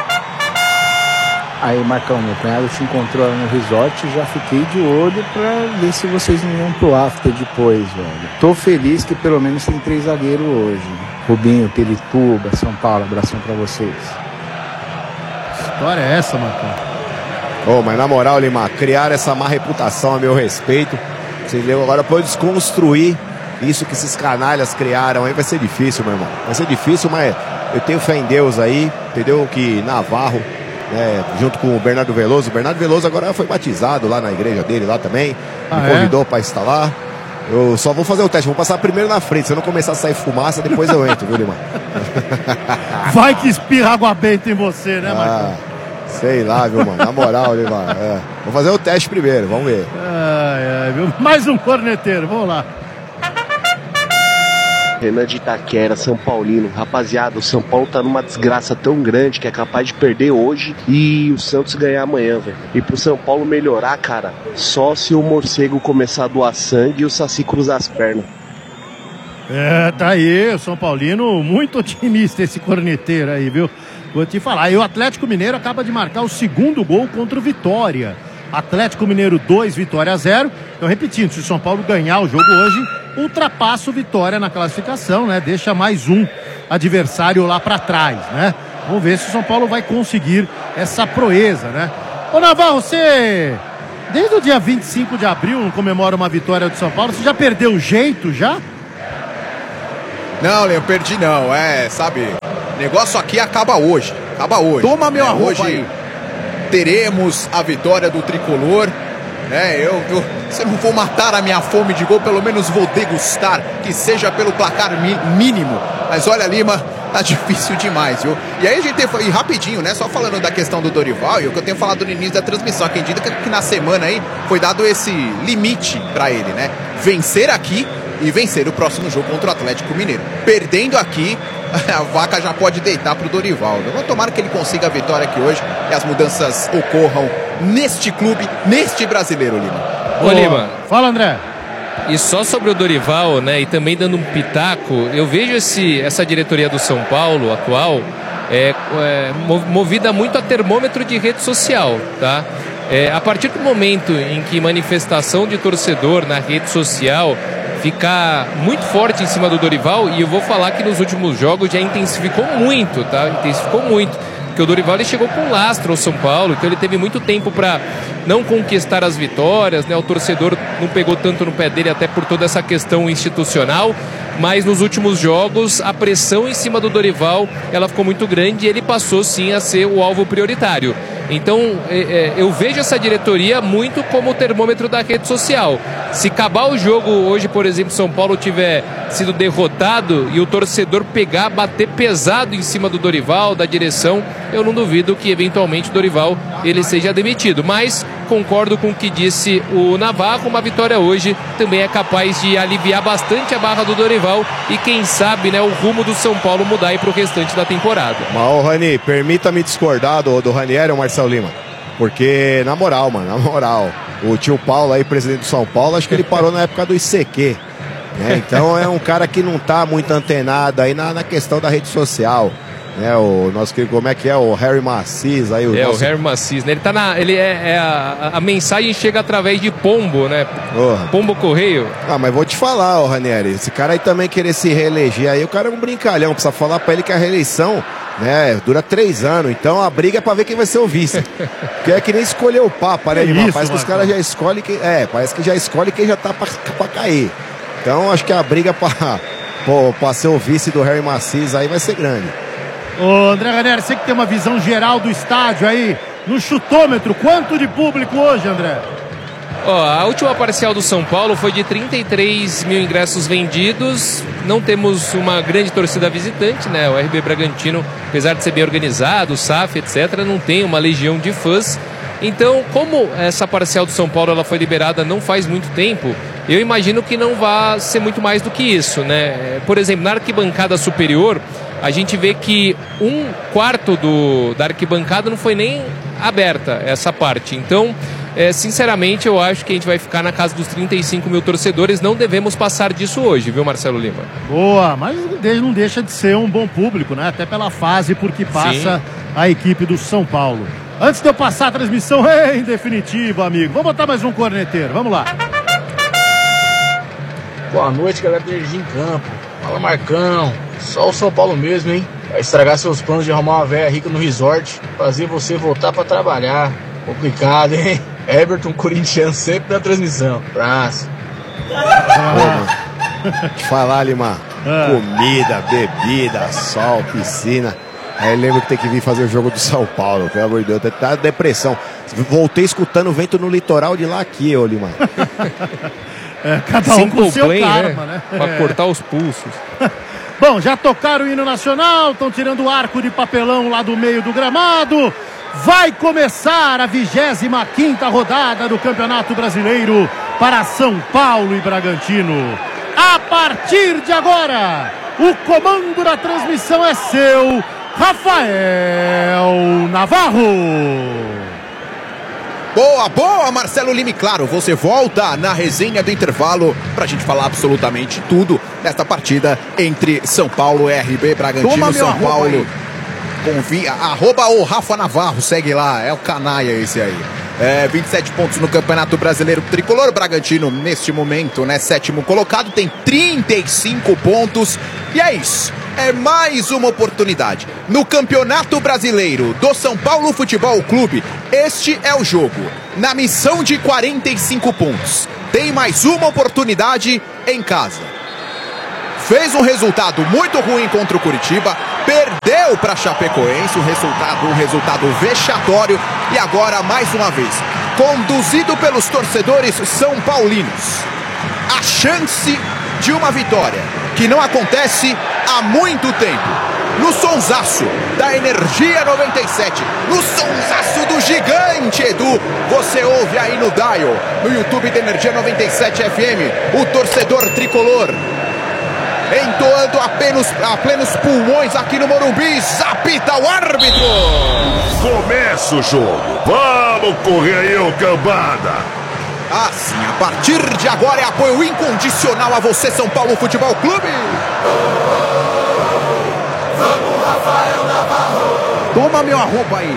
Aí, Marcão, meu cunhado se encontrou lá no resort e já fiquei de olho pra ver se vocês não iam pro after depois, velho. Tô feliz que pelo menos tem três zagueiros hoje. Rubinho, Pirituba, São Paulo, abração pra vocês. Que história é essa, Marcão? Ô, oh, mas na moral, Lima, criar essa má reputação a meu respeito, entendeu? Agora pra eu desconstruir isso que esses canalhas criaram aí vai ser difícil, meu irmão. Vai ser difícil, mas eu tenho fé em Deus aí, entendeu? Que Navarro, né, junto com o Bernardo Veloso. O Bernardo Veloso agora foi batizado lá na igreja dele, lá também. Ah, me convidou é? para estar lá. Eu só vou fazer o teste, vou passar primeiro na frente. Se eu não começar a sair fumaça, depois eu entro, viu, Lima? Vai que espirra água benta em você, né, Marcão? Ah, sei lá, viu, mano? Na moral, Lima. É. Vou fazer o teste primeiro, vamos ver. Ai, ai, viu? Mais um corneteiro, vamos lá. Renan de Itaquera, São Paulino. Rapaziada, o São Paulo tá numa desgraça tão grande que é capaz de perder hoje e o Santos ganhar amanhã, velho. E pro São Paulo melhorar, cara, só se o morcego começar a doar sangue e o Saci cruzar as pernas. É, tá aí, o São Paulino muito otimista esse corneteiro aí, viu? Vou te falar, e o Atlético Mineiro acaba de marcar o segundo gol contra o Vitória. Atlético Mineiro dois, Vitória zero. Então, repetindo, se o São Paulo ganhar o jogo hoje, ultrapassa o Vitória na classificação, né? Deixa mais um adversário lá pra trás, né? Vamos ver se o São Paulo vai conseguir essa proeza, né? Ô Navarro, você, desde o dia vinte e cinco de abril, não comemora uma vitória do São Paulo, você já perdeu o jeito, já? Não, Leandro, perdi não, é, sabe, negócio aqui acaba hoje, acaba hoje. Toma meu é, arroba hoje aí. Teremos a vitória do Tricolor, né, eu, eu, se eu não vou matar a minha fome de gol, pelo menos vou degustar, que seja pelo placar mi, mínimo, mas olha, Lima, tá difícil demais, viu? E aí a gente tem, e rapidinho, né, só falando da questão do Dorival, e o que eu tenho falado no início da transmissão, acredito que, que na semana aí foi dado esse limite pra ele, né, vencer aqui e vencer o próximo jogo contra o Atlético Mineiro. Perdendo aqui, a vaca já pode deitar pro Dorival. Vamos tomar que ele consiga a vitória aqui hoje e as mudanças ocorram neste clube, neste brasileiro, Lima. Ô, Lima. Fala, André. E só sobre o Dorival, né, e também dando um pitaco, eu vejo esse, essa diretoria do São Paulo atual é, é, movida muito a termômetro de rede social, tá? É, a partir do momento em que manifestação de torcedor na rede social ficar muito forte em cima do Dorival, e eu vou falar que nos últimos jogos já intensificou muito, tá? Intensificou muito. Porque o Dorival ele chegou com lastro ao São Paulo, então ele teve muito tempo para não conquistar as vitórias, né? O torcedor não pegou tanto no pé dele, até por toda essa questão institucional, mas nos últimos jogos a pressão em cima do Dorival ela ficou muito grande e ele passou sim a ser o alvo prioritário. Então é, é, eu vejo essa diretoria muito como o termômetro da rede social. Se acabar o jogo hoje, por exemplo, São Paulo tiver sido derrotado e o torcedor pegar, bater pesado em cima do Dorival, da direção, eu não duvido que eventualmente o Dorival ele seja demitido. Mas concordo com o que disse o Navarro, uma vitória hoje também é capaz de aliviar bastante a barra do Dorival e quem sabe, né, o rumo do São Paulo mudar aí pro restante da temporada. Mas, ô Rani, permita-me discordar do, do Ranieri, o Marcelo Lima. Porque, na moral, mano, na moral, o tio Paulo aí, presidente do São Paulo, acho que ele parou na época do I C Q. Né? Então é um cara que não tá muito antenado aí na, na questão da rede social. Né, o nosso querido, como é que é? O Harry Macis aí. O é, nosso... o Harry Macis, né? Ele tá na. Ele é, é a, a mensagem chega através de pombo, né? Oh. Pombo correio. Ah, mas vou te falar, ô Ranieri, esse cara aí também querer se reeleger aí, o cara é um brincalhão, precisa falar pra ele que a reeleição, né, dura três anos, então a briga é pra ver quem vai ser o vice. Porque é que nem escolher o Papa, né, Lima? Parece que os caras já escolhem quem. É, parece que já escolhe quem já tá pra, pra cair. Então acho que a briga pra, pra, pra ser o vice do Harry Macis aí vai ser grande. Ô André Ranieri, você que tem uma visão geral do estádio aí, no chutômetro, quanto de público hoje, André? Ó, a última parcial do São Paulo foi de trinta e três mil ingressos vendidos. Não temos uma grande torcida visitante, né? O R B Bragantino, apesar de ser bem organizado, o S A F, etcétera, não tem uma legião de fãs. Então, como essa parcial do São Paulo ela foi liberada não faz muito tempo, eu imagino que não vai ser muito mais do que isso, né? Por exemplo, na arquibancada superior, a gente vê que um quarto do, da arquibancada não foi nem aberta, essa parte. Então, é, sinceramente, eu acho que a gente vai ficar na casa dos trinta e cinco mil torcedores. Não devemos passar disso hoje, viu, Marcelo Lima? Boa, mas não deixa de ser um bom público, né? Até pela fase por que passa Sim. a equipe do São Paulo. Antes de eu passar a transmissão, em definitivo, amigo, vamos botar mais um corneteiro, vamos lá. Boa noite, galera do Energia em Campo. Fala, Marcão. Só o São Paulo mesmo, hein? Vai estragar seus planos de arrumar uma velha rica no resort, fazer você voltar pra trabalhar. Complicado, hein? Everton, corintiano, sempre na transmissão. Abraço. Ah. Te falar, Lima. Ah. Comida, bebida, sol, piscina. Aí lembro que tem que vir fazer o jogo do São Paulo. Pelo amor de Deus, tá depressão. Voltei escutando vento no litoral de lá aqui, ô Lima. É, cada um com o seu karma, né? né? Pra é. cortar os pulsos. Bom, já tocaram o hino nacional, estão tirando o arco de papelão lá do meio do gramado. Vai começar a vigésima quinta rodada do Campeonato Brasileiro para São Paulo e Bragantino. A partir de agora, o comando da transmissão é seu, Rafael Navarro. Boa, boa, Marcelo Lima. Claro, você volta na resenha do intervalo pra gente falar absolutamente tudo desta partida entre São Paulo e R B Bragantino. Toma São Paulo. Convia, arroba o Rafa Navarro, segue lá, é o canalha esse aí. É, vinte e sete pontos no Campeonato Brasileiro Tricolor. Bragantino, neste momento, né, sétimo colocado, tem trinta e cinco pontos. E é isso. é mais uma oportunidade. No Campeonato Brasileiro do São Paulo Futebol Clube, este é o jogo. Na missão de quarenta e cinco pontos. Tem mais uma oportunidade em casa. Fez um resultado muito ruim contra o Curitiba, perdeu para Chapecoense, um resultado, um resultado vexatório, e agora mais uma vez, conduzido pelos torcedores são paulinos. A chance de uma vitória que não acontece há muito tempo. No sonsaço da Energia noventa e sete, no sonsaço do gigante Edu, você ouve aí no dial, no YouTube da Energia noventa e sete F M, o torcedor tricolor entoando apenas a plenos pulmões aqui no Morumbi. Apita o árbitro. Começa o jogo. Vamos correr aí, ô cambada. Assim, a partir de agora é apoio incondicional a você, São Paulo Futebol Clube. Vamos, Rafael Navarro. Toma meu arroba aí.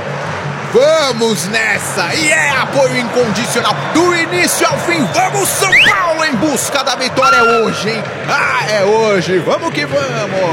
Vamos nessa! E é apoio incondicional do início ao fim. Vamos, São Paulo, em busca da vitória. É hoje, hein? Ah, é hoje. Vamos que vamos.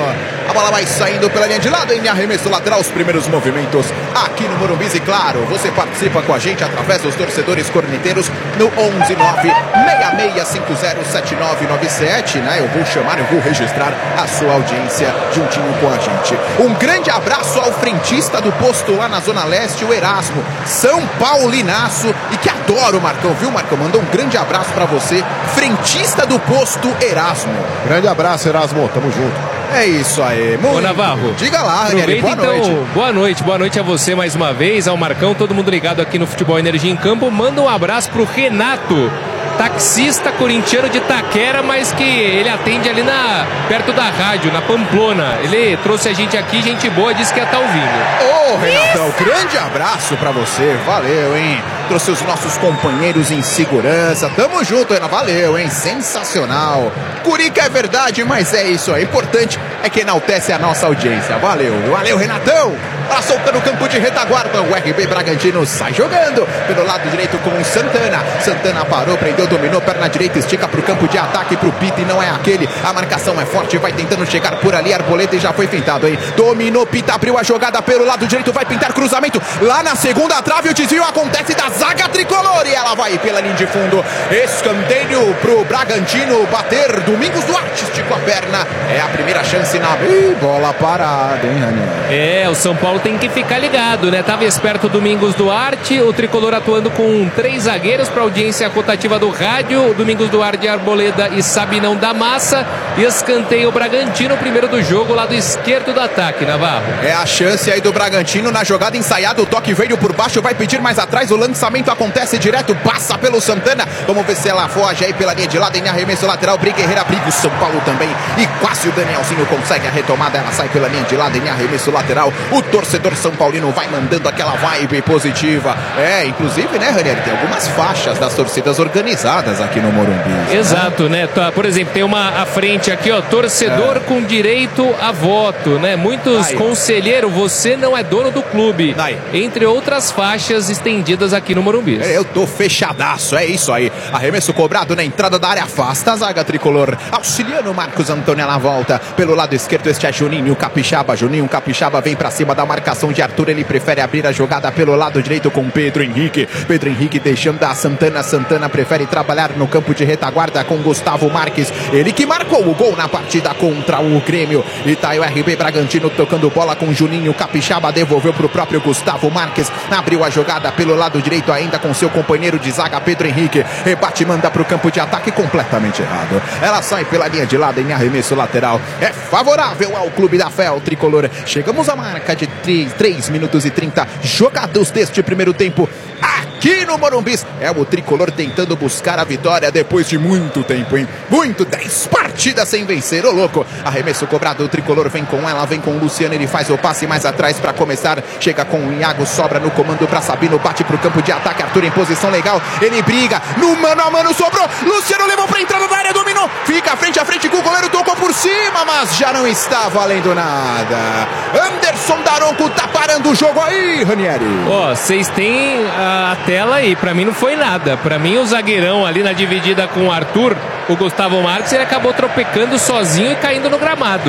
A bola vai saindo pela linha de lado em arremesso lateral. Os primeiros movimentos aqui no Morumbi. E claro, você participa com a gente através dos torcedores corneteiros no onze nove seis seis cinco zero sete nove nove sete, né? Eu vou chamar, eu vou registrar a sua audiência juntinho com a gente. Um grande abraço ao frentista do posto lá na Zona Leste, o Erasmo. São Paulinaço, e que adora o Marcão, viu, Marcão? Mandou um grande abraço pra você, frentista do posto Erasmo. Grande abraço, Erasmo, tamo junto. É isso aí, muito. Ô, Navarro, diga lá, Ranieri, boa então, noite. Boa noite, boa noite a você mais uma vez, ao Marcão, todo mundo ligado aqui no Futebol Energia em Campo. Manda um abraço pro Renato, taxista corintiano de Itaquera, mas que ele atende ali na, perto da rádio, na Pamplona. Ele trouxe a gente aqui, gente boa, disse que ia estar ouvindo. Ô, Renatão, grande abraço pra você, valeu, hein? Trouxe os nossos companheiros em segurança, tamo junto, Renato, valeu, hein? Sensacional. Curica é verdade, mas é isso aí, importante é que enaltece a nossa audiência, valeu, valeu, Renatão. Tá soltando o campo de retaguarda, o R B Bragantino sai jogando pelo lado direito com o Santana. Santana parou, prendeu, dominou, perna direita, estica pro campo de ataque pro Pita, e não é aquele. A marcação é forte, vai tentando chegar por ali, Arboleda, e já foi fintado, hein? Dominou, Pita, abriu a jogada pelo lado direito, vai pintar cruzamento lá na segunda trave, o desvio acontece da zaga tricolor e ela vai pela linha de fundo. Escanteio pro Bragantino bater. Domingos Duarte esticou a perna, é a primeira chance na Ih, bola parada, hein, Ranieri? É, o São Paulo tem que ficar ligado, né? Tava esperto o Domingos Duarte, o tricolor atuando com três zagueiros para audiência rotativa do rádio. Domingos Duarte, Arboleda e Sabinão da Massa. E escanteio o Bragantino, primeiro do jogo, lado esquerdo do ataque, Navarro. É a chance aí do Bragantino na jogada ensaiada. O toque veio por baixo, vai pedir mais atrás. O lançamento acontece direto, passa pelo Santana. Vamos ver se ela foge aí pela linha de lado em arremesso lateral. Briga Herrera, briga o São Paulo também. E quase o Danielzinho consegue a retomada. Ela sai pela linha de lado em arremesso lateral. O torcedor São Paulino vai mandando aquela vibe positiva. É, inclusive, né, Ranieri, tem algumas faixas das torcidas organizadas aqui no Morumbi. Exato, né? né? Por exemplo, tem uma à frente aqui, ó, torcedor é. com direito a voto, né? Muitos Aí. conselheiro, você não é dono do clube. Aí. Entre outras faixas estendidas aqui no Morumbi. Eu tô fechadaço, é isso aí. Arremesso cobrado na entrada da área, afasta a zaga tricolor. Auxiliando Marcos Antônio na volta. Pelo lado esquerdo, este é Juninho Capixaba. Juninho Capixaba vem pra cima da marcação de Arthur. Ele prefere abrir a jogada pelo lado direito com Pedro Henrique. Pedro Henrique deixando a Santana. Santana prefere trabalhar no campo de retaguarda com Gustavo Marques. Ele que marcou o gol na partida contra o Grêmio. E tá aí o R B Bragantino tocando bola com Juninho Capixaba. Devolveu pro próprio Gustavo Marques. Abriu a jogada pelo lado direito ainda com seu companheiro de zaga Pedro Henrique. Rebate, manda pro campo de ataque completamente errado. Ela sai pela linha de lado em arremesso lateral. É favorável ao Clube da Fé, o tricolor. Chegamos à marca de três minutos e trinta jogados deste primeiro tempo. Aqui no Morumbi, é o tricolor tentando buscar a vitória depois de muito tempo, hein? Muito, dez partidas sem vencer, ô louco. Arremesso cobrado, o tricolor vem com ela, vem com o Luciano, ele faz o passe mais atrás para começar. Chega com o Iago, sobra no comando para Sabino, bate pro campo de ataque, Arthur em posição legal, ele briga, no mano a mano, sobrou, Luciano levou pra entrada da área, dominou, fica frente a frente com o goleiro, tocou por cima, mas já não está valendo nada. Anderson Daronco tá parando o jogo aí, Ranieri. Ó, vocês têm a tela aí, pra mim não foi nada. Pra mim o zagueirão ali na dividida com o Arthur, o Gustavo Marques, ele acabou tropecando sozinho e caindo no gramado.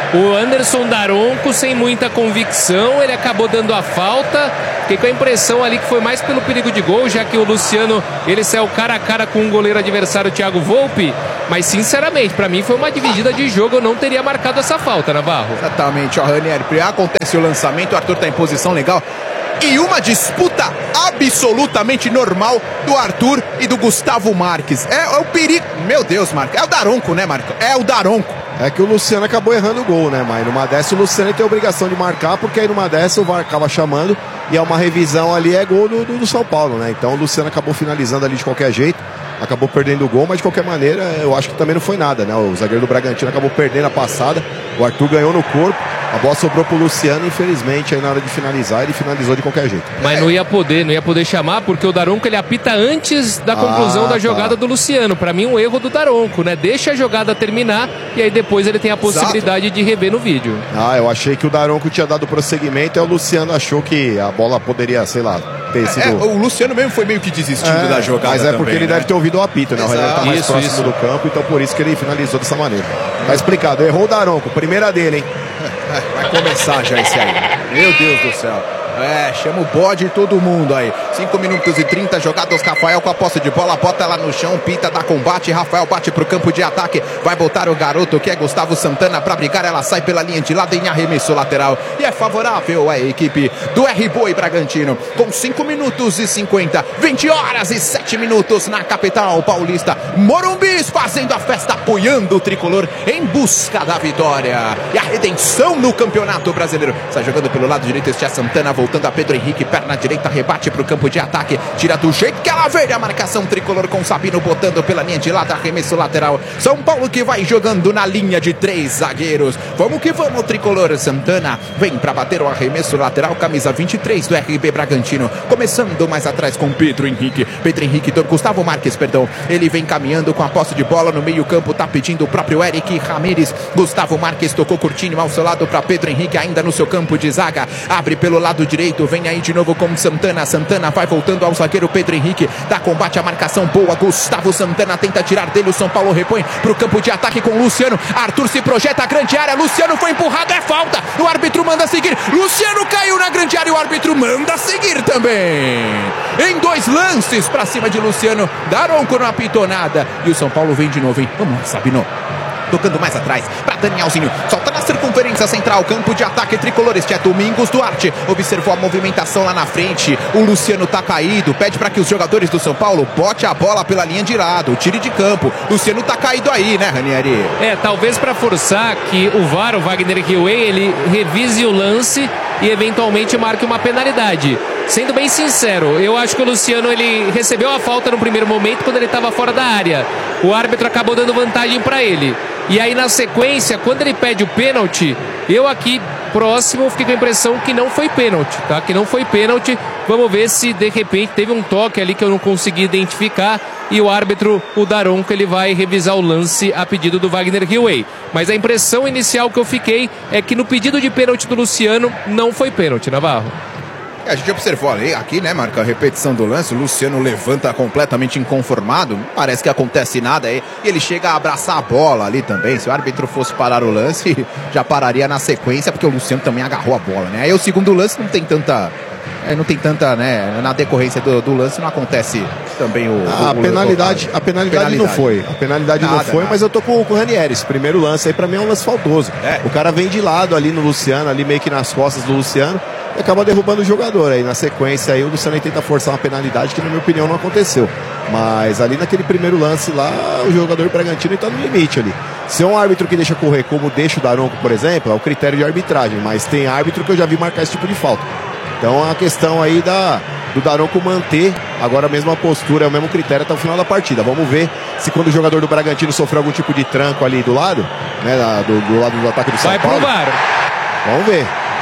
O Anderson Daronco sem muita convicção, ele acabou dando a falta. Fiquei com a impressão ali que foi mais pelo perigo de gol, já que o Luciano, ele saiu cara a cara com um goleiro adversário, o Thiago Volpi. Mas sinceramente, pra mim foi uma dividida de jogo, eu não teria marcado essa falta, Navarro. Exatamente, ó, Ranieri, acontece o lançamento, o Arthur tá em posição legal. E uma disputa absolutamente normal do Arthur e do Gustavo Marques. É, é o perigo. Meu Deus, Marcos. É o Daronco, né, Marcos? É o Daronco. É que o Luciano acabou errando o gol, né? Mas numa dessa o Luciano tem a obrigação de marcar, porque aí numa dessa o V A R acaba chamando e é uma revisão ali, é gol do, do, do São Paulo, né? Então o Luciano acabou finalizando ali de qualquer jeito, acabou perdendo o gol, mas de qualquer maneira eu acho que também não foi nada, né? O zagueiro do Bragantino acabou perdendo a passada, o Arthur ganhou no corpo, a bola sobrou pro Luciano, infelizmente aí na hora de finalizar ele finalizou de qualquer jeito. Mas não ia poder, não ia poder chamar, porque o Daronco ele apita antes da conclusão ah, da jogada tá. do Luciano. Pra mim um erro do Daronco, né? Deixa a jogada terminar e aí depois ele tem a possibilidade Exato. de rever no vídeo. Ah, eu achei que o Daronco tinha dado prosseguimento e o Luciano achou que a bola poderia, sei lá, ter sido... É, o Luciano mesmo foi meio que desistindo é, da jogada. Mas é também, porque ele né? deve ter ouvido o apito, né? O Renan tá mais isso, próximo isso. do campo, então por isso que ele finalizou dessa maneira. Tá explicado, errou o Daronco, primeira dele, hein? Vai começar já esse aí. Meu Deus do céu. É, chama o bode e todo mundo aí. cinco minutos e trinta jogados. Rafael com a posse de bola, bota ela no chão, Pita dá combate. Rafael bate pro campo de ataque. Vai botar o garoto que é Gustavo Santana pra brigar. Ela sai pela linha de lado em arremesso lateral. E é favorável à equipe do R-Boy Bragantino. Com cinco minutos e cinquenta, vinte horas e sete minutos na capital paulista. Morumbis fazendo a festa, apoiando o tricolor em busca da vitória e a redenção no Campeonato Brasileiro. Está jogando pelo lado direito, este é Santana, voltando a Pedro Henrique, perna direita, rebate para o campo de ataque, tira do jeito que ela veio a marcação tricolor com Sabino botando pela linha de lado, arremesso lateral. São Paulo que vai jogando na linha de três zagueiros. Vamos que vamos, tricolor. Santana vem para bater o arremesso lateral, camisa vinte e três do R B Bragantino, começando mais atrás com Pedro Henrique. Pedro Henrique, do Gustavo Marques, perdão. Ele vem caminhando com a posse de bola no meio campo, tá pedindo o próprio Eric Ramírez. Gustavo Marques tocou curtinho ao seu lado para Pedro Henrique, ainda no seu campo de zaga, abre pelo lado direito, vem aí de novo com Santana. Santana vai voltando ao zagueiro Pedro Henrique, dá combate, a marcação boa. Gustavo Santana tenta tirar dele, o São Paulo repõe pro campo de ataque com Luciano. Arthur se projeta, a grande área, Luciano foi empurrado, é falta. O árbitro manda seguir. Luciano caiu na grande área, o árbitro manda seguir também. Em dois lances pra cima de Luciano, Daronco não apitou nada. E o São Paulo vem de novo, hein? Vamos lá, Sabino. Tocando mais atrás para Danielzinho, solta na circunferência central, campo de ataque tricolor. Este é Domingos Duarte, observou a movimentação lá na frente. O Luciano tá caído, pede para que os jogadores do São Paulo bote a bola pela linha de lado, tire de campo. Luciano tá caído aí, né, Ranieri? É, talvez para forçar que o V A R, o Wagner Hillway, ele revise o lance e eventualmente marque uma penalidade. Sendo bem sincero, eu acho que o Luciano ele recebeu a falta no primeiro momento quando ele estava fora da área. O árbitro acabou dando vantagem para ele. E aí na sequência, quando ele pede o pênalti, eu aqui próximo fiquei com a impressão que não foi pênalti, tá? Que não foi pênalti. Vamos ver se de repente teve um toque ali que eu não consegui identificar e o árbitro, o Daronco, ele vai revisar o lance a pedido do Wagner Hillway. Mas a impressão inicial que eu fiquei é que no pedido de pênalti do Luciano não foi pênalti, Navarro. A gente observou ali, aqui, né, Marca, a repetição do lance, o Luciano levanta completamente inconformado, parece que acontece nada aí, e ele chega a abraçar a bola ali também. Se o árbitro fosse parar o lance, já pararia na sequência, porque o Luciano também agarrou a bola, né? Aí o segundo lance não tem tanta... É, não tem tanta, né? Na decorrência do, do lance não acontece também o. A, o, penalidade, o, a penalidade, penalidade não foi. A penalidade nada, não foi, nada. Mas eu tô com, com o Ranieri. Esse primeiro lance aí pra mim é um lance faltoso. É. O cara vem de lado ali no Luciano, ali meio que nas costas do Luciano, e acaba derrubando o jogador. Aí na sequência aí o Luciano tenta forçar uma penalidade que na minha opinião não aconteceu. Mas ali naquele primeiro lance lá, o jogador Bragantino tá no limite ali. Se é um árbitro que deixa correr, como deixa o Daronco, por exemplo, é o critério de arbitragem. Mas tem árbitro que eu já vi marcar esse tipo de falta. Então a questão aí da, do Daronco manter agora a mesma postura, é o mesmo critério até o final da partida. Vamos ver se quando o jogador do Bragantino sofreu algum tipo de tranco ali do lado, né, do, do lado do ataque do São Vai Paulo. Vai pro V A R. Vamos ver.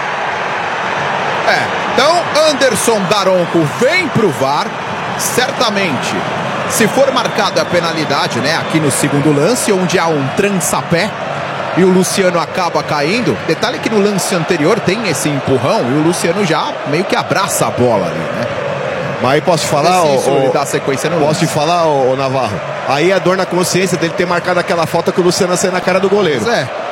É, então Anderson Daronco vem pro V A R, certamente. Se for marcada a penalidade, né, aqui no segundo lance, onde há um trançapé, e o Luciano acaba caindo. Detalhe que no lance anterior tem esse empurrão e o Luciano já meio que abraça a bola ali, né? Mas aí posso falar, o, o, ele dá sequência no posso lance. te falar, o Navarro? Aí a dor na consciência dele ter marcado aquela falta que o Luciano saiu na cara do goleiro. É.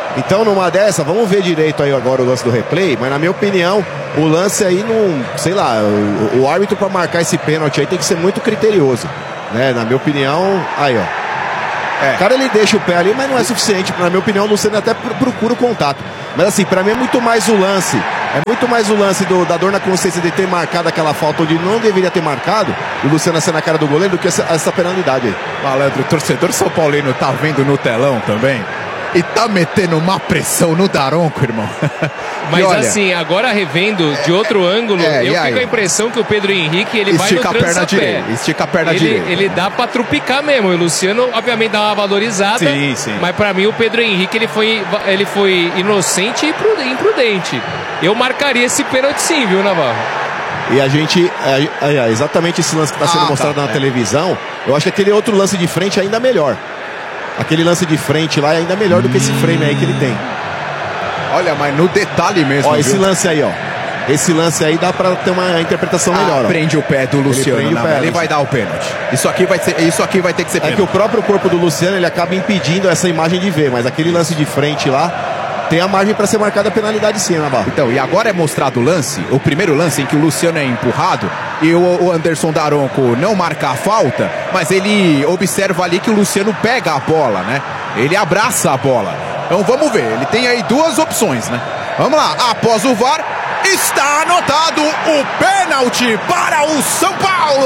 Então, numa dessa, vamos ver direito aí agora o lance do replay, mas na minha opinião, o lance aí não, sei lá, o, o árbitro para marcar esse pênalti aí tem que ser muito criterioso, né? Na minha opinião, aí ó. É. O cara ele deixa o pé ali, mas não é suficiente. Na minha opinião, o Luciano até procura o contato. Mas assim, pra mim é muito mais o lance. É muito mais o lance do, da dor na consciência de ter marcado aquela falta onde não deveria ter marcado, o Luciano ser na cara do goleiro, do que essa, essa penalidade aí. Malandro, o torcedor São Paulino tá vendo no telão também e tá metendo uma pressão no Daronco, irmão. Mas olha, assim, agora revendo de outro ângulo, é, eu fico fico a impressão que o Pedro Henrique, ele vai no estica a perna trança-pé. direita, estica a perna ele, direita. Ele dá pra trupicar mesmo. O Luciano, obviamente, dá uma valorizada. Sim, sim. Mas pra mim, o Pedro Henrique, ele foi, ele foi inocente e imprudente. Eu marcaria esse pênalti sim, viu, Navarro? E a gente, é, é, exatamente esse lance que está sendo Ah, mostrado tá, na é. televisão, eu acho que aquele outro lance de frente é ainda melhor. Aquele lance de frente lá é ainda melhor do que esse frame aí que ele tem. Olha, mas no detalhe mesmo. Ó, esse viu? lance aí, ó. Esse lance aí dá pra ter uma interpretação Ah, melhor, ó. prende o pé do Luciano, Ele, prende o não, pé, ele né? vai dar o pênalti. Isso aqui vai ser, isso aqui vai ter que ser É pênalti. que o próprio corpo do Luciano, ele acaba impedindo essa imagem de ver, mas aquele lance de frente lá tem a margem para ser marcada a penalidade sim, Navarro. Então, e agora é mostrado o lance, o primeiro lance em que o Luciano é empurrado e o, o Anderson Daronco não marca a falta, mas ele observa ali que o Luciano pega a bola, né? Ele abraça a bola. Então vamos ver, ele tem aí duas opções, né? Vamos lá, após o V A R, está anotado o pênalti para o São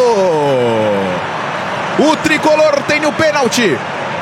Paulo! O tricolor tem o pênalti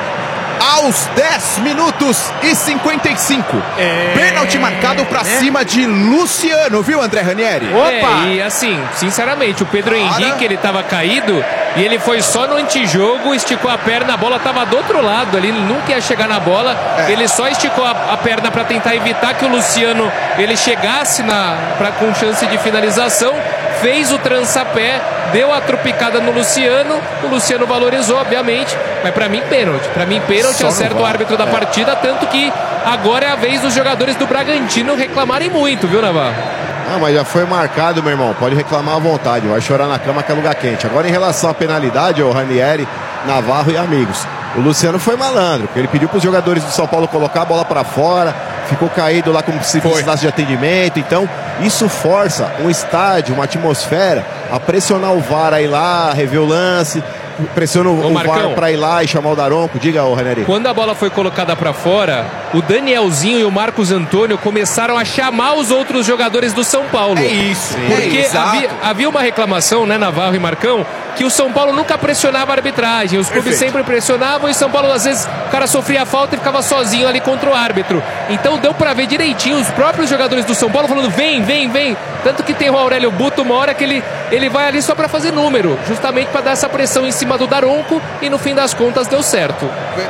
aos dez minutos e cinquenta e cinco. É... Pênalti marcado pra é... cima de Luciano, viu, André Ranieri? Opa! É, e assim, sinceramente, o Pedro Cara. Henrique, ele tava caído e ele foi só no antijogo, esticou a perna, a bola tava do outro lado ali, ele nunca ia chegar na bola, é. ele só esticou a, a perna para tentar evitar que o Luciano ele chegasse na, pra, com chance de finalização, fez o trança-pé, deu a tropicada no Luciano, o Luciano valorizou, obviamente, mas pra mim pênalti, pra mim pênalti, acerta o árbitro da é. partida, tanto que agora é a vez dos jogadores do Bragantino reclamarem muito, viu, Navarro? Ah, mas já foi marcado, meu irmão, pode reclamar à vontade, vai chorar na cama que é lugar quente. Agora em relação à penalidade, o Ranieri, Navarro e amigos, o Luciano foi malandro, porque ele pediu para os jogadores do São Paulo colocar a bola para fora, ficou caído lá como se precisasse de atendimento, então isso força um estádio, uma atmosfera a pressionar o V A R aí lá, rever o lance, pressiona o, o V A R para ir lá e chamar o Daronco. Diga, o Ranieri. Quando a bola foi colocada para fora, o Danielzinho e o Marcos Antônio começaram a chamar os outros jogadores do São Paulo. É isso. Porque é havia, havia uma reclamação, né, Navarro e Marcão, que o São Paulo nunca pressionava a arbitragem. Os clubes Perfeito. sempre pressionavam e São Paulo, às vezes, o cara sofria falta e ficava sozinho ali contra o árbitro. Então deu para ver direitinho os próprios jogadores do São Paulo falando vem, vem, vem. Tanto que tem o Aurélio Buto uma hora que ele, ele vai ali só para fazer número, justamente para dar essa pressão em cima do Daronco e no fim das contas deu certo.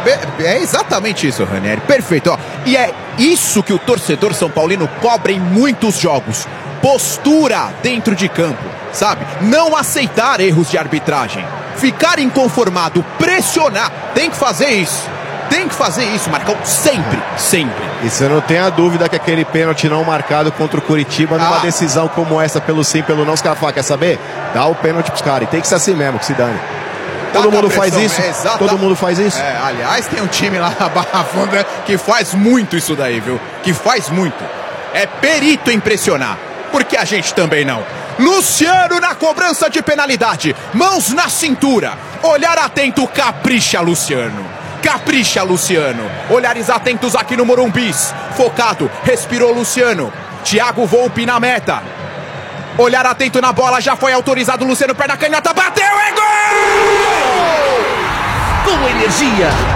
É exatamente isso, Ranieri. Perfeito. Ó. E é isso que o torcedor são paulino cobra em muitos jogos. Postura dentro de campo, sabe? Não aceitar erros de arbitragem. Ficar inconformado, pressionar. Tem que fazer isso. Tem que fazer isso, Marcão. Sempre, sempre. E você não tem a dúvida que aquele pênalti não marcado contra o Curitiba, numa ah. decisão como essa, pelo sim, pelo não, os caras falam, quer saber? Dá o pênalti pros caras. E tem que ser assim mesmo, que se dane. Todo mundo faz isso? É, Todo mundo faz isso? É, aliás, tem um time lá na Barra Funda que faz muito isso daí, viu? Que faz muito. É perito em pressionar. Porque a gente também não. Luciano na cobrança de penalidade. Mãos na cintura. Olhar atento, capricha, Luciano. Capricha, Luciano. Olhares atentos aqui no Morumbis. Focado, respirou Luciano. Thiago Volpi na meta. Olhar atento na bola, já foi autorizado. Luciano, perna canhota, bateu, é gol! Com energia,